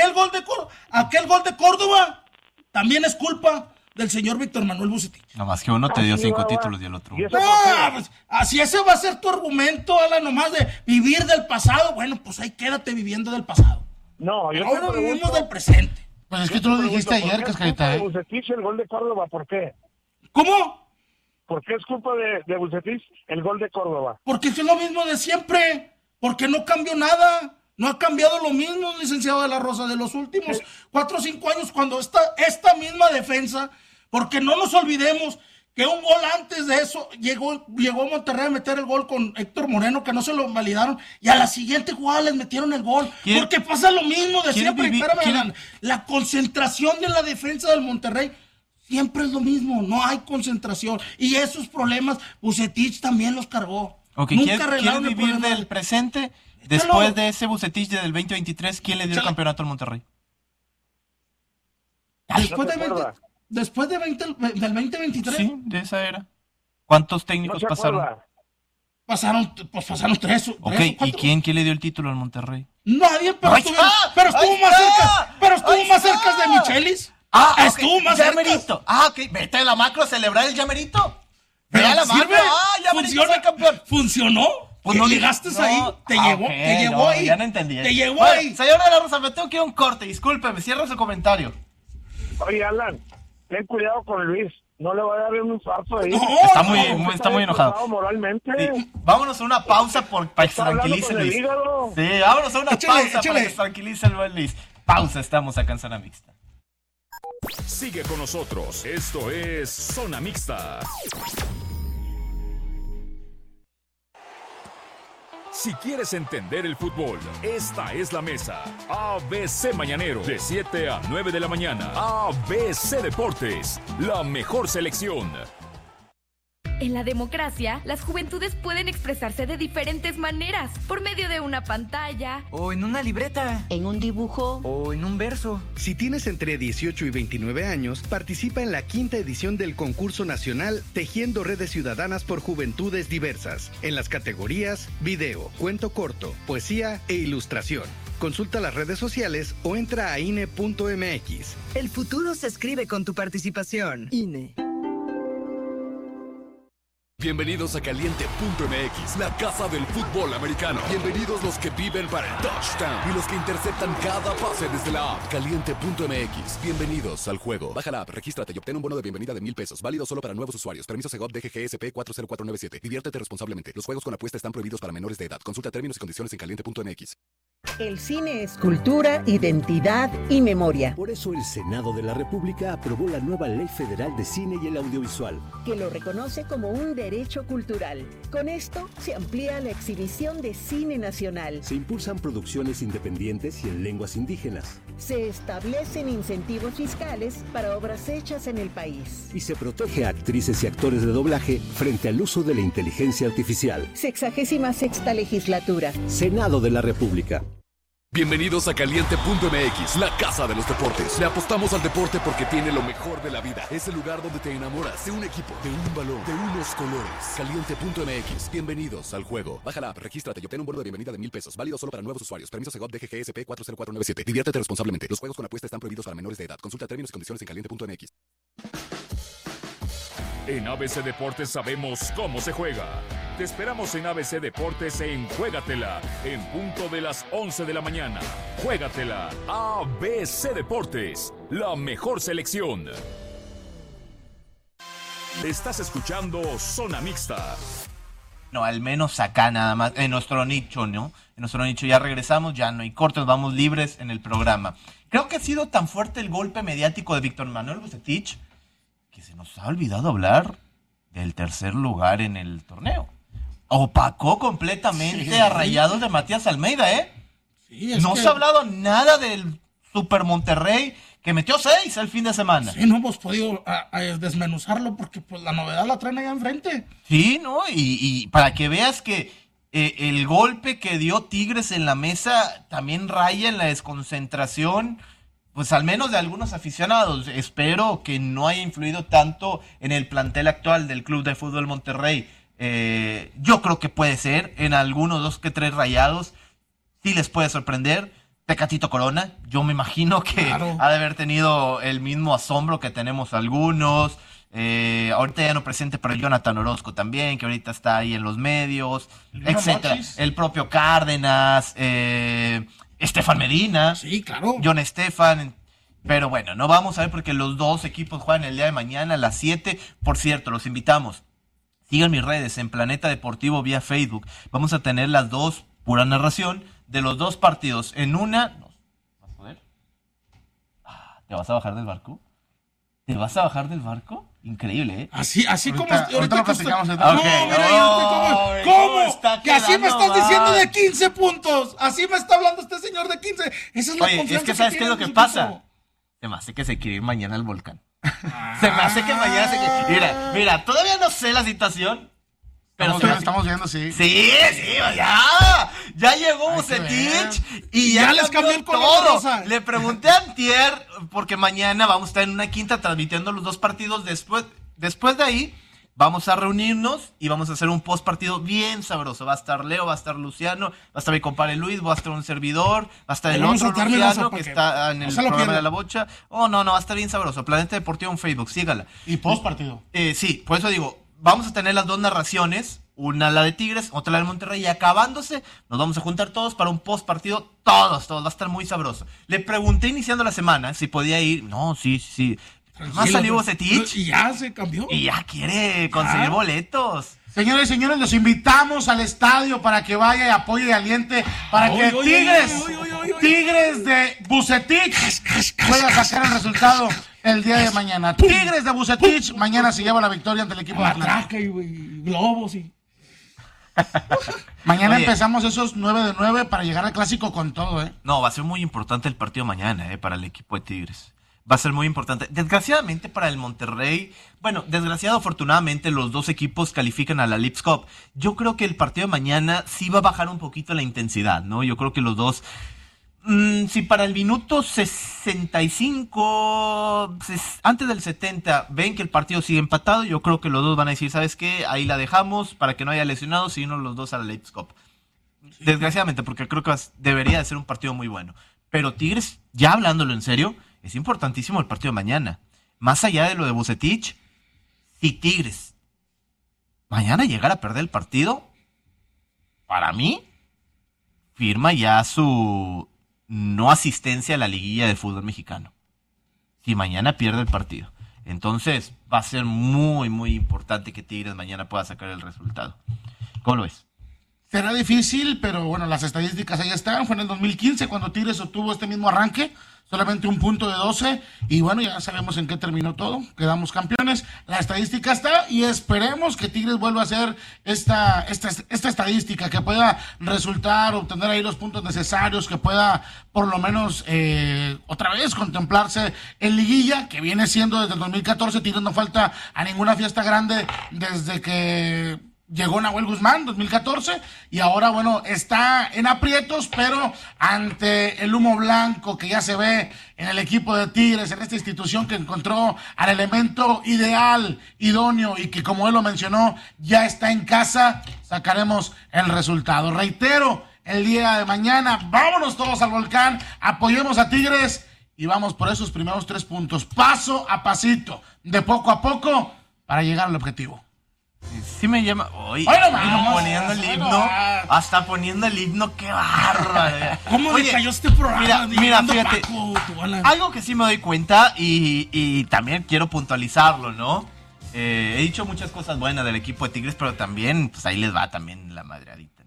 Córdoba también es culpa del señor Víctor Manuel Bucetich. Nomás que uno te dio 5 títulos y el otro. Pues, así ese va a ser tu argumento, Alan, nomás de vivir del pasado. Bueno, pues ahí quédate viviendo del pasado. No, ahora vivimos del presente. Pues es que tú lo dijiste ayer, Cascarita, ¿eh? Bucetich, el gol de Córdoba, ¿por qué? ¿Cómo? ¿Por qué es culpa de Bucetich el gol de Córdoba? Porque es lo mismo de siempre. Porque no cambió nada. No ha cambiado lo mismo, licenciado de la Rosa, de los últimos 4 o 5 años, cuando esta misma defensa, porque no nos olvidemos que un gol antes de eso llegó a Monterrey a meter el gol con Héctor Moreno, que no se lo validaron, y a la siguiente jugada les metieron el gol. Porque pasa lo mismo de siempre. La concentración de la defensa del Monterrey siempre es lo mismo, no hay concentración. Y esos problemas, Bucetich también los cargó. Nunca ¿Quieres vivir del presente? Después de ese Bucetich del 2023, ¿quién le dio el campeonato al Monterrey? Después del 2023. Sí, de esa era. ¿Cuántos técnicos pasaron? Pasaron 3. ¿Y quién le dio el título al Monterrey? Nadie, pero estuvo más cerca de Michelis. Estuvo más cerca. Vete a la macro a celebrar el llamerito. Ve a la macro. Funciona, campeón. ¿Funcionó? Pues no llegaste ahí, te llevó ahí. Ya no entendí. Te llevó ahí. Señor de la Rosa, me tengo que ir a un corte, discúlpeme, cierra su comentario. Oye, Alan, ten cuidado con Luis, no le va a dar un infarto ahí. Está muy enojado. Moralmente. Sí. Vámonos a una pausa para que se tranquilice Luis. Sí, vámonos a una pausa para que se tranquilice el buen Luis. Pausa, estamos acá en Zona Mixta. Sigue con nosotros, esto es Zona Mixta. Si quieres entender el fútbol, esta es la mesa. ABC Mañanero, de 7 a 9 de la mañana. ABC Deportes, la mejor selección. En la democracia, las juventudes pueden expresarse de diferentes maneras, por medio de una pantalla, o en una libreta, en un dibujo, o en un verso. Si tienes entre 18 y 29 años, participa en la 5ª edición del concurso nacional Tejiendo Redes Ciudadanas por Juventudes Diversas, en las categorías video, cuento corto, poesía e ilustración. Consulta las redes sociales o entra a INE.mx. El futuro se escribe con tu participación. INE. Bienvenidos a Caliente.mx, la casa del fútbol americano. Bienvenidos los que viven para el touchdown y los que interceptan cada pase desde la app. Caliente.mx, bienvenidos al juego. Baja la app, regístrate y obtén un bono de bienvenida de $1,000. Válido solo para nuevos usuarios. Permiso Segov DGGSP 40497. Diviértete responsablemente. Los juegos con apuesta están prohibidos para menores de edad. Consulta términos y condiciones en Caliente.mx. El cine es cultura, identidad y memoria. Por eso el Senado de la República aprobó la nueva Ley Federal de Cine y el Audiovisual, que lo reconoce como un derecho cultural. Con esto se amplía la exhibición de cine nacional. Se impulsan producciones independientes y en lenguas indígenas. Se establecen incentivos fiscales para obras hechas en el país. Y se protege a actrices y actores de doblaje frente al uso de la inteligencia artificial. 66ª legislatura. Senado de la República. Bienvenidos a Caliente.mx, la casa de los deportes. Le apostamos al deporte porque tiene lo mejor de la vida. Es el lugar donde te enamoras de un equipo, de un balón, de unos colores. Caliente.mx, bienvenidos al juego. Baja la app, regístrate y obtén un bono de bienvenida de $1,000. Válido solo para nuevos usuarios. Permiso Segov DGGSP 40497. Diviértete responsablemente. Los juegos con apuesta están prohibidos para menores de edad. Consulta términos y condiciones en Caliente.mx. En ABC Deportes sabemos cómo se juega. Te esperamos en ABC Deportes en Juégatela, en punto de las 11 de la mañana. Juégatela, ABC Deportes, la mejor selección. Estás escuchando Zona Mixta. No, al menos acá nada más, en nuestro nicho, ¿no? En nuestro nicho ya regresamos, ya no hay cortes, vamos libres en el programa. Creo que ha sido tan fuerte el golpe mediático de Víctor Manuel Vucetich que se nos ha olvidado hablar del tercer lugar en el torneo. Opacó completamente a Rayados de Matías Almeida, ¿eh? Sí, no se ha hablado nada del Super Monterrey que metió 6 el fin de semana. Sí, no hemos podido desmenuzarlo porque pues la novedad la traen allá enfrente. Sí, ¿no? Y para que veas que el golpe que dio Tigres en la mesa también raya en la desconcentración, pues al menos de algunos aficionados. Espero que no haya influido tanto en el plantel actual del Club de Fútbol Monterrey. Yo creo que puede ser, en algunos 2 que 3 Rayados, sí les puede sorprender. Tecatito Corona, yo me imagino que claro, ha de haber tenido el mismo asombro que tenemos algunos. Ahorita ya no presente, pero Jonathan Orozco también, que ahorita está ahí en los medios, etcétera. El propio Cárdenas, Estefan Medina, sí, claro, John Estefan. Pero bueno, no vamos a ver porque los 2 equipos juegan el día de mañana a las 7. Por cierto, los invitamos. Sigan mis redes en Planeta Deportivo vía Facebook. Vamos a tener las 2, pura narración, de los 2 partidos. En una... ¿Vas a poder? ¿Te vas a bajar del barco? ¿Te vas a bajar del barco? Increíble, ¿eh? Así como... Ahorita lo platicamos. ¿Cómo? Que así me estás diciendo de 15 puntos. Así me está hablando este señor de 15. Esa es la confianza. Es que ¿sabes qué es lo que pasa? Se me hace que se quiere ir mañana al volcán. Se me hace que mañana se quiere... Mira, todavía no sé la situación. Pero estamos viendo, sí. Sí, ya llegó Vucetich y ya les cambió el color todo. rosa. Le pregunté a Antier, porque mañana vamos a estar en una quinta transmitiendo los 2 partidos. Después de ahí, vamos a reunirnos y vamos a hacer un post partido bien sabroso. Va a estar Leo, va a estar Luciano, va a estar mi compadre Luis, va a estar un servidor, va a estar el otro Luciano que está en el programa de La Bocha. No, va a estar bien sabroso. Planeta Deportivo en Facebook, sígala. ¿Y post partido? Sí, por eso digo, vamos a tener las 2 narraciones, una la de Tigres, otra la de Monterrey, y acabándose, nos vamos a juntar todos para un post partido, todos, va a estar muy sabroso. Le pregunté iniciando la semana si podía ir, no, sí. Más salió Vucetich. Y ya se cambió. Y ya quiere conseguir boletos. Señores y señores, los invitamos al estadio para que vaya y apoye y aliente para que Tigres de Vucetich pueda sacar el resultado el día de mañana. Tigres de Vucetich mañana se lleva la victoria ante el equipo de Atlanta. Y globos y... Mañana empezamos esos 9-9 para llegar al clásico con todo, ¿eh? No, va a ser muy importante el partido mañana, para el equipo de Tigres. Va a ser muy importante. Desgraciadamente para el Monterrey, afortunadamente los 2 equipos califican a la Leagues Cup. Yo creo que el partido de mañana sí va a bajar un poquito la intensidad, ¿no? Yo creo que los 2... si para el minuto 65, antes del 70, ven que el partido sigue empatado, yo creo que los 2 van a decir, ¿sabes qué? Ahí la dejamos para que no haya lesionados y irnos los 2 a la Leagues Cup. Desgraciadamente, porque creo que debería de ser un partido muy bueno. Pero Tigres, ya hablándolo en serio, es importantísimo el partido de mañana. Más allá de lo de Vucetich, si Tigres mañana llegar a perder el partido, para mí, firma ya su no asistencia a la liguilla del fútbol mexicano. Si mañana pierde el partido. Entonces, va a ser muy, muy importante que Tigres mañana pueda sacar el resultado. ¿Cómo lo ves? Será difícil, pero bueno, las estadísticas ahí están. Fue en el 2015 cuando Tigres obtuvo este mismo arranque, solamente un punto de 12, y bueno, ya sabemos en qué terminó todo, quedamos campeones, la estadística está, y esperemos que Tigres vuelva a hacer esta estadística, que pueda resultar, obtener ahí los puntos necesarios, que pueda por lo menos otra vez contemplarse en liguilla, que viene siendo desde el 2014, Tigres no falta a ninguna fiesta grande desde que llegó Nahuel Guzmán, 2014, y ahora, bueno, está en aprietos, pero ante el humo blanco que ya se ve en el equipo de Tigres, en esta institución que encontró al elemento ideal, idóneo, y que, como él lo mencionó, ya está en casa, sacaremos el resultado. Reitero, el día de mañana, vámonos todos al volcán, apoyemos a Tigres, y vamos por esos primeros 3 puntos, paso a pasito, de poco a poco, para llegar al objetivo. Sí me llama. Hoy poniendo el himno. Hasta poniendo el himno, qué bárbaro. ¿Cómo le cayó este programa? Mira, fíjate. Algo que sí me doy cuenta y también quiero puntualizarlo, ¿no? He dicho muchas cosas buenas del equipo de Tigres, pero también, pues ahí les va también la madreadita.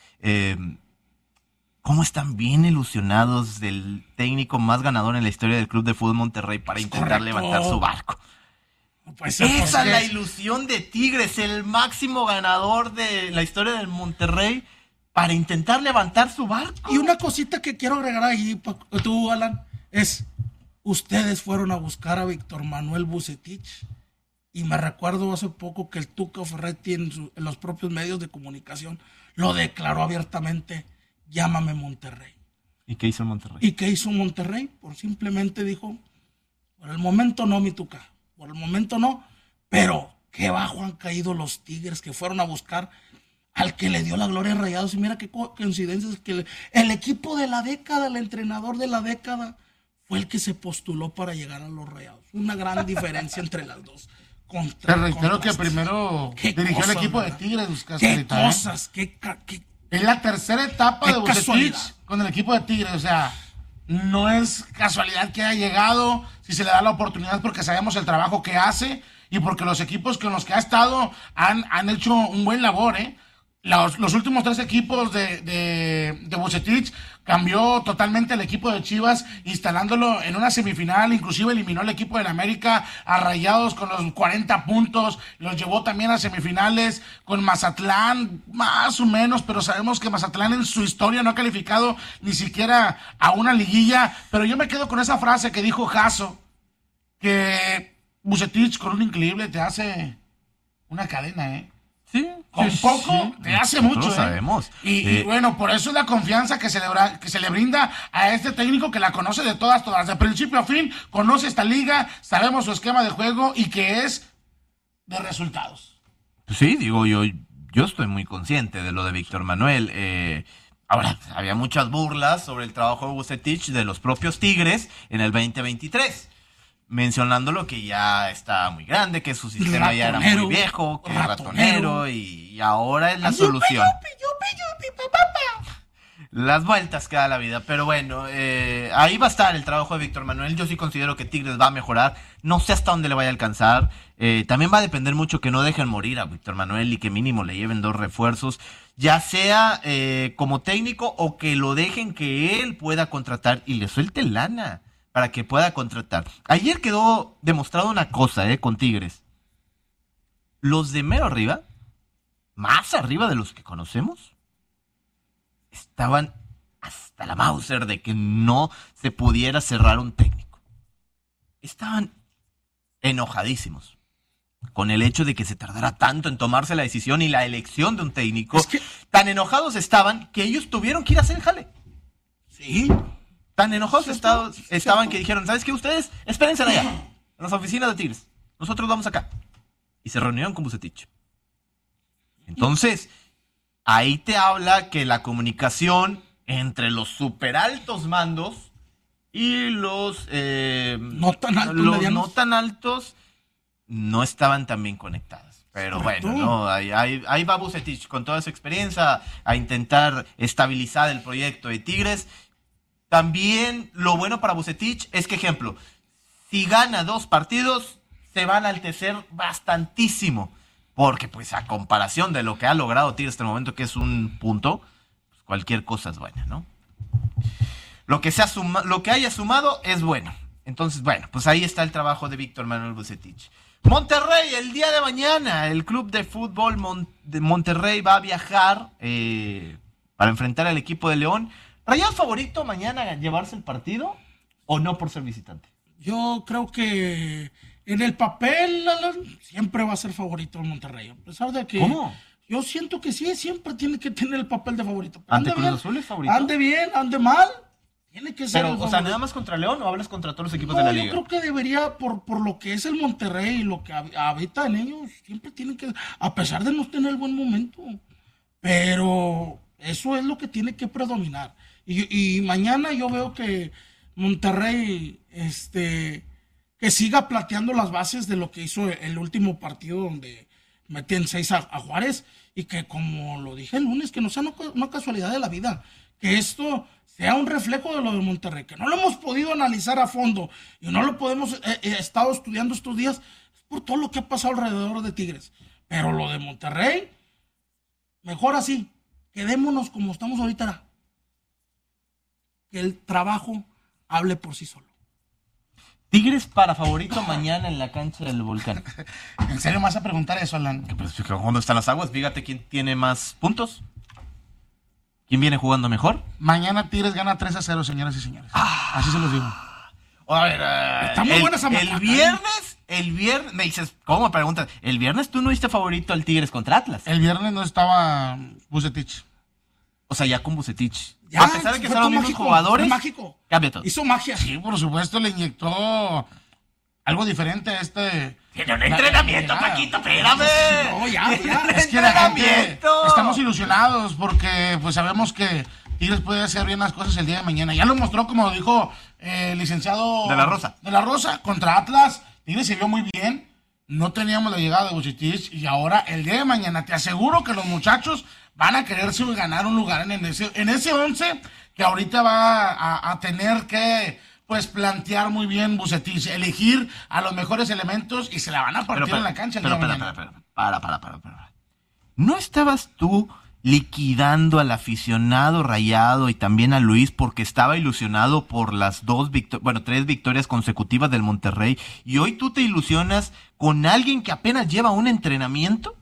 ¿Cómo están bien ilusionados del técnico más ganador en la historia del Club de Fútbol Monterrey para intentar levantar su barco? Pues, esa es la ilusión de Tigres, el máximo ganador de la historia del Monterrey para intentar levantar su barco. Y una cosita que quiero agregar ahí, tú, Alan, es, ustedes fueron a buscar a Víctor Manuel Vucetich, y me recuerdo hace poco que el Tuca Ferretti en los propios medios de comunicación lo declaró abiertamente, llámame Monterrey. ¿Y qué hizo Monterrey? ¿Y qué hizo Monterrey? Pues simplemente dijo, por el momento no, mi Tuca. Por el momento no, pero qué bajo han caído los Tigres que fueron a buscar al que le dio la gloria a Rayados. Y mira qué coincidencias, que el equipo de la década, el entrenador de la década, fue el que se postuló para llegar a los Rayados. Una gran diferencia entre las dos. Te reitero que primero dirigió el equipo de Tigres. Qué cosas, es la tercera etapa de Vucetich con el equipo de Tigres, o sea, no es casualidad que haya llegado, si se le da la oportunidad, porque sabemos el trabajo que hace y porque los equipos con los que ha estado han hecho un buen labor, ¿eh? Los últimos 3 equipos de Vucetich cambió totalmente el equipo de Chivas, instalándolo en una semifinal, inclusive eliminó el equipo del América a Rayados con los 40 puntos, los llevó también a semifinales con Mazatlán, más o menos, pero sabemos que Mazatlán en su historia no ha calificado ni siquiera a una liguilla, pero yo me quedo con esa frase que dijo Jasso, que Vucetich con un increíble te hace una cadena, ¿eh? Sí, con poco te hace mucho, lo sabemos. Y bueno, por eso es la confianza que se le brinda a este técnico que la conoce de todas, de principio a fin, conoce esta liga, sabemos su esquema de juego y que es de resultados. Sí, digo, yo estoy muy consciente de lo de Víctor Manuel. Ahora, había muchas burlas sobre el trabajo de Vucetich de los propios Tigres en el 2023. Mencionándolo que ya está muy grande, que su sistema ya era muy viejo, que es ratonero, y ahora es la solución. Las vueltas que da la vida, pero bueno, ahí va a estar el trabajo de Víctor Manuel. Yo sí considero que Tigres va a mejorar, no sé hasta dónde le vaya a alcanzar. También va a depender mucho que no dejen morir a Víctor Manuel y que mínimo le lleven 2 refuerzos, ya sea como técnico o que lo dejen que él pueda contratar y le suelte lana para que pueda contratar. Ayer quedó demostrado una cosa, con Tigres. Los de mero arriba, más arriba de los que conocemos, estaban hasta la Mauser de que no se pudiera cerrar un técnico. Estaban enojadísimos con el hecho de que se tardara tanto en tomarse la decisión y la elección de un técnico. Tan enojados estaban que ellos tuvieron que ir a hacer el jale. Sí. Tan enojados estaban que dijeron, ¿sabes qué? Ustedes espérense allá, en las oficinas de Tigres. Nosotros vamos acá. Y se reunieron con Vucetich. Entonces, ahí te habla que la comunicación entre los super altos mandos y los no tan altos no estaban tan bien conectadas. Pero bueno, no, ahí va Vucetich con toda su experiencia a intentar estabilizar el proyecto de Tigres. También lo bueno para Vucetich es que, ejemplo, si gana 2 partidos, se va a enaltecer bastantísimo. Porque, pues, a comparación de lo que ha logrado Tigres hasta el momento, que es un punto, pues, cualquier cosa es buena, ¿no? Lo que haya sumado es bueno. Entonces, bueno, pues ahí está el trabajo de Víctor Manuel Vucetich. Monterrey, el día de mañana, el Club de Fútbol de Monterrey va a viajar para enfrentar al equipo de León. ¿Rayados favorito mañana a llevarse el partido o no por ser visitante? Yo creo que en el papel, Alan, siempre va a ser favorito el Monterrey. A pesar de que... ¿Cómo? Yo siento que sí, siempre tiene que tener el papel de favorito. ¿Ante Cruz Azul es favorito? Ande bien, ande mal, tiene que ser Pero, el o sea, ¿nada más contra León o hablas contra todos los equipos de la liga? Yo creo que debería, por lo que es el Monterrey y lo que habita en ellos, siempre tienen que... A pesar de no tener buen momento. Pero eso es lo que tiene que predominar. Y mañana yo veo que Monterrey... que siga plateando las bases de lo que hizo el último partido donde meten 6 a Juárez, y que, como lo dije el lunes, que no sea una casualidad de la vida, que esto sea un reflejo de lo de Monterrey, que no lo hemos podido analizar a fondo y no lo podemos estado estudiando estos días por todo lo que ha pasado alrededor de Tigres. Pero lo de Monterrey, mejor así, quedémonos como estamos ahorita, que el trabajo hable por sí solo. Tigres para favorito mañana en la cancha del Volcán. ¿En serio me vas a preguntar eso, Alan? ¿Dónde están las aguas? Fíjate quién tiene más puntos. ¿Quién viene jugando mejor? Mañana Tigres gana 3-0, señoras y señores. Así se los digo. A ver, está muy buena esa el viernes, me dices, ¿cómo me preguntas? El viernes tú no diste favorito al Tigres contra Atlas. El viernes no estaba Vucetich. O sea, ya con Vucetich. Ya, a pesar de que son los mismos jugadores, mágico. Cambia todo. Hizo magia. Sí, por supuesto, le inyectó algo diferente a este... Tiene un entrenamiento, Paquito, espérame. No, ya. Es que la gente, estamos ilusionados porque pues sabemos que Tigres puede hacer bien las cosas el día de mañana. Ya lo mostró, como dijo el licenciado... De la Rosa, contra Atlas. Tigres se vio muy bien. No teníamos la llegada de Vucetich y ahora el día de mañana te aseguro que los muchachos van a quererse ganar un lugar en ese 11 que ahorita va a tener que pues plantear muy bien Vucetich, elegir a los mejores elementos y se la van a partir en la cancha el día de mañana. Para. ¿No estabas tú liquidando al aficionado Rayado y también a Luis porque estaba ilusionado por las 3 victorias consecutivas del Monterrey, y hoy tú te ilusionas con alguien que apenas lleva un entrenamiento?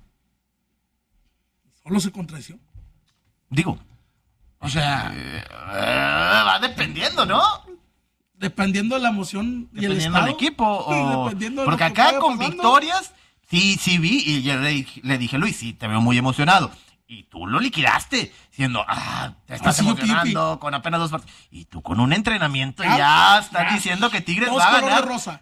Solo se contradició. Digo, o sea, va dependiendo, ¿no? Dependiendo de la emoción y el estado. Del equipo. O... Dependiendo de porque lo que acá con pasando. victorias, sí vi, y yo le dije, Luis, sí, te veo muy emocionado. Y tú lo liquidaste, diciendo, te estás emocionando con apenas 2 partidos. Y tú con un entrenamiento ya estás diciendo que Tigres va a ganar. Rosa.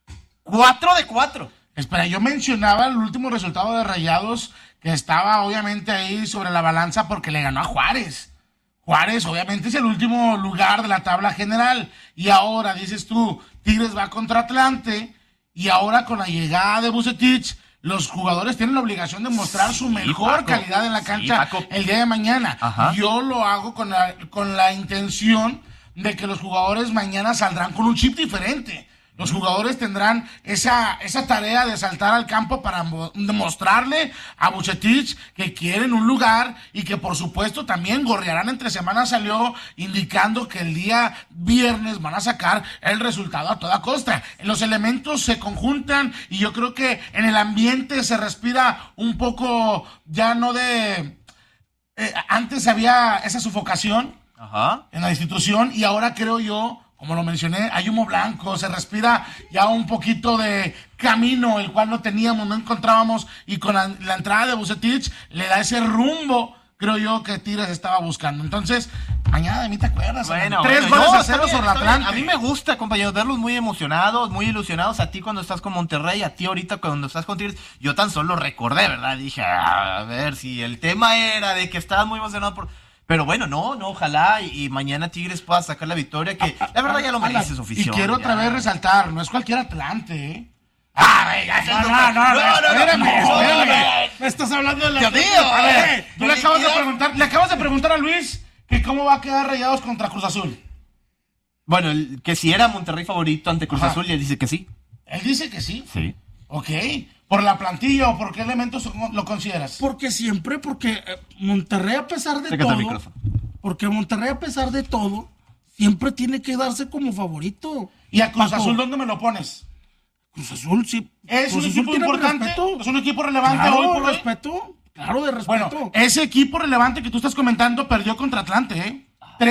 4-4. Espera, yo mencionaba el último resultado de Rayados, que estaba obviamente ahí sobre la balanza porque le ganó a Juárez. Juárez obviamente es el último lugar de la tabla general. Y ahora, dices tú, Tigres va contra Atlante, y ahora con la llegada de Vucetich, los jugadores tienen la obligación de mostrar su mejor calidad en la cancha el día de mañana. Ajá. Yo lo hago con la intención de que los jugadores mañana saldrán con un chip diferente. Los jugadores tendrán esa tarea de saltar al campo para demostrarle a Vucetich que quieren un lugar, y que por supuesto también Gorriarán entre semanas salió indicando que el día viernes van a sacar el resultado a toda costa. Los elementos se conjuntan y yo creo que en el ambiente se respira un poco ya no de... antes había esa sufocación en la institución, y ahora creo yo, como lo mencioné, hay humo blanco, se respira ya un poquito de camino, el cual no teníamos, no encontrábamos, y con la entrada de Vucetich le da ese rumbo, creo yo, que Tigres estaba buscando. Entonces, mañana de mí te acuerdas. Bueno, 3 goles a 0 sobre Atlante. A mí me gusta, compañeros, verlos muy emocionados, muy ilusionados, a ti cuando estás con Monterrey, a ti ahorita cuando estás con Tigres. Yo tan solo recordé, ¿verdad? Dije, a ver, si el tema era de que estabas muy emocionado por... Pero bueno, no, ojalá y mañana Tigres pueda sacar la victoria, que la verdad ya lo merece su afición. Y quiero otra vez resaltar, no es cualquier Atlante, Espérame. Me estás hablando de la... Dios mío, A ver, tú le acabas de preguntar a Luis que cómo va a quedar Rayados contra Cruz Azul. Bueno, que si era Monterrey favorito ante Cruz Azul, y él dice que sí. Él dice que sí. Sí. Ok. ¿Por la plantilla o por qué elementos lo consideras? Porque Monterrey a pesar de todo... Porque Monterrey a pesar de todo, siempre tiene que darse como favorito. ¿Y a Cruz Azul dónde me lo pones? Cruz Azul, sí. ¿Es Cruz un Azul equipo tiene importante? respeto. ¿Es un equipo relevante Claro, hoy por hoy? respeto. Claro, de respeto. Bueno, ese equipo relevante que tú estás comentando perdió contra Atlante, ¿eh?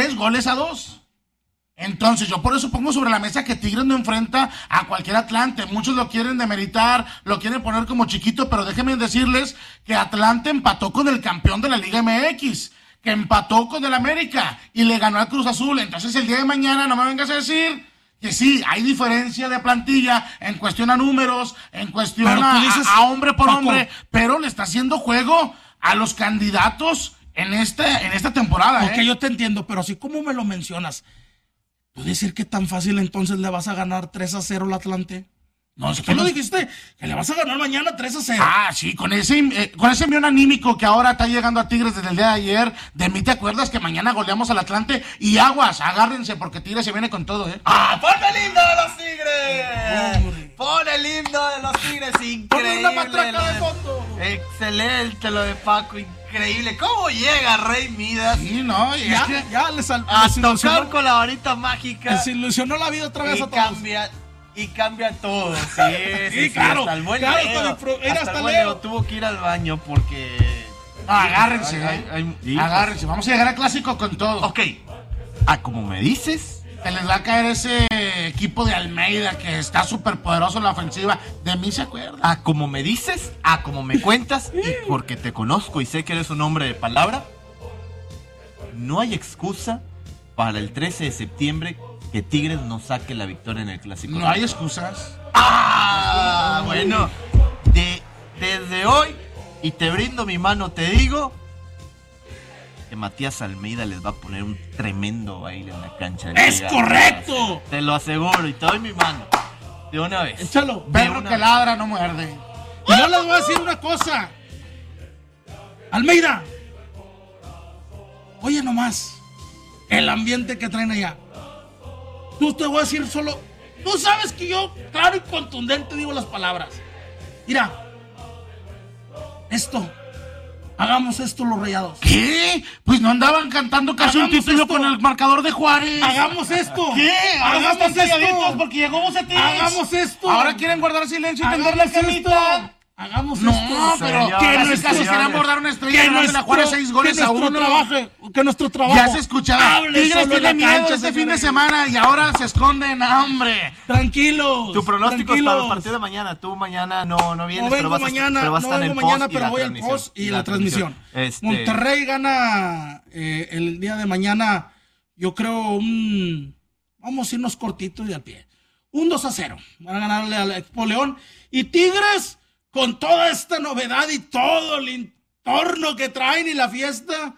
3-2. Entonces, yo por eso pongo sobre la mesa que Tigres no enfrenta a cualquier Atlante. Muchos lo quieren demeritar, lo quieren poner como chiquito, pero déjenme decirles que Atlante empató con el campeón de la Liga MX, que empató con el América y le ganó al Cruz Azul. Entonces, el día de mañana no me vengas a decir que sí, hay diferencia de plantilla en cuestión a números, en cuestión a hombre por hombre, pero le está haciendo juego a los candidatos en esta temporada. Ok, yo te entiendo, pero así como me lo mencionas, ¿tú decir que tan fácil entonces le vas a ganar 3-0 al Atlante? No, es que lo dijiste, que le vas a ganar mañana 3-0. Ah, sí, con ese envión anímico que ahora está llegando a Tigres desde el día de ayer. De mí te acuerdas que mañana goleamos al Atlante y aguas, agárrense porque Tigres se viene con todo, ¿eh? ¡Ah, pon el himno de los Tigres! ¡Pon el himno de los Tigres! Increíble. Pon una matraca de fondo. Excelente lo de Paco, increíble. ¿Cómo llega Rey Midas? Sí, no, ya a tocar con la varita mágica. Les ilusionó la vida otra vez a todos. Y cambia todo, sí, claro. Hasta el buen hasta Leo tuvo que ir al baño porque... Agárrense, agárrense. Vamos a llegar al clásico con todo. Ok. Como me dices... Se les va a caer ese equipo de Almeida que está súper poderoso en la ofensiva. De mí se acuerda. Como me dices, como me cuentas, y porque te conozco y sé que eres un hombre de palabra, no hay excusa para el 13 de septiembre que Tigres no saque la victoria en el Clásico. No hay excusas. Bueno, desde hoy, y te brindo mi mano, te digo que Matías Almeida les va a poner un tremendo baile en la cancha. ¡Es correcto! Te lo aseguro y te doy mi mano. De una vez. Échalo. Perro que ladra no muerde. Y yo les voy a decir una cosa. Almeida. Oye nomás. El ambiente que traen allá. Tú te voy a decir solo. Tú sabes que yo, claro y contundente, digo las palabras. Mira. Hagamos esto los Rayados. ¿Qué? Pues no andaban cantando casi un título con el marcador de Juárez. Hagamos esto. ¿Qué? Hagamos esto. Porque llegó Bucetich. Hagamos esto. Ahora quieren guardar silencio y tender la camita. Hagamos no, esto. Pero casi querían bordar una estrella y la Juárez 6-1. Que nuestro trabajo. Ya se escuchaba. Tigres tiene miedo este fin de semana y ahora se esconden, hombre. Tranquilos. Tu pronóstico es para el partido de mañana. Tú mañana no vienes, pero vas a estar en el post pero voy al post y la transmisión. Monterrey gana el día de mañana, yo creo vamos a irnos cortitos y al pie. Un 2-0. Van a ganarle al Expo León. Y Tigres, con toda esta novedad y todo el entorno que traen y la fiesta,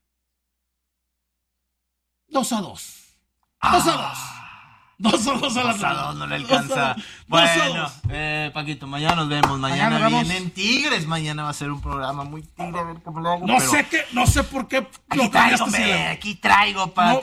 2-2. 2-2. 2-2 a la 2-2 no le alcanza. Bueno, Paquito, mañana nos vemos. Mañana vienen Tigres. Mañana va a ser un programa muy tigre. No sé por qué. Aquí traigo, pa.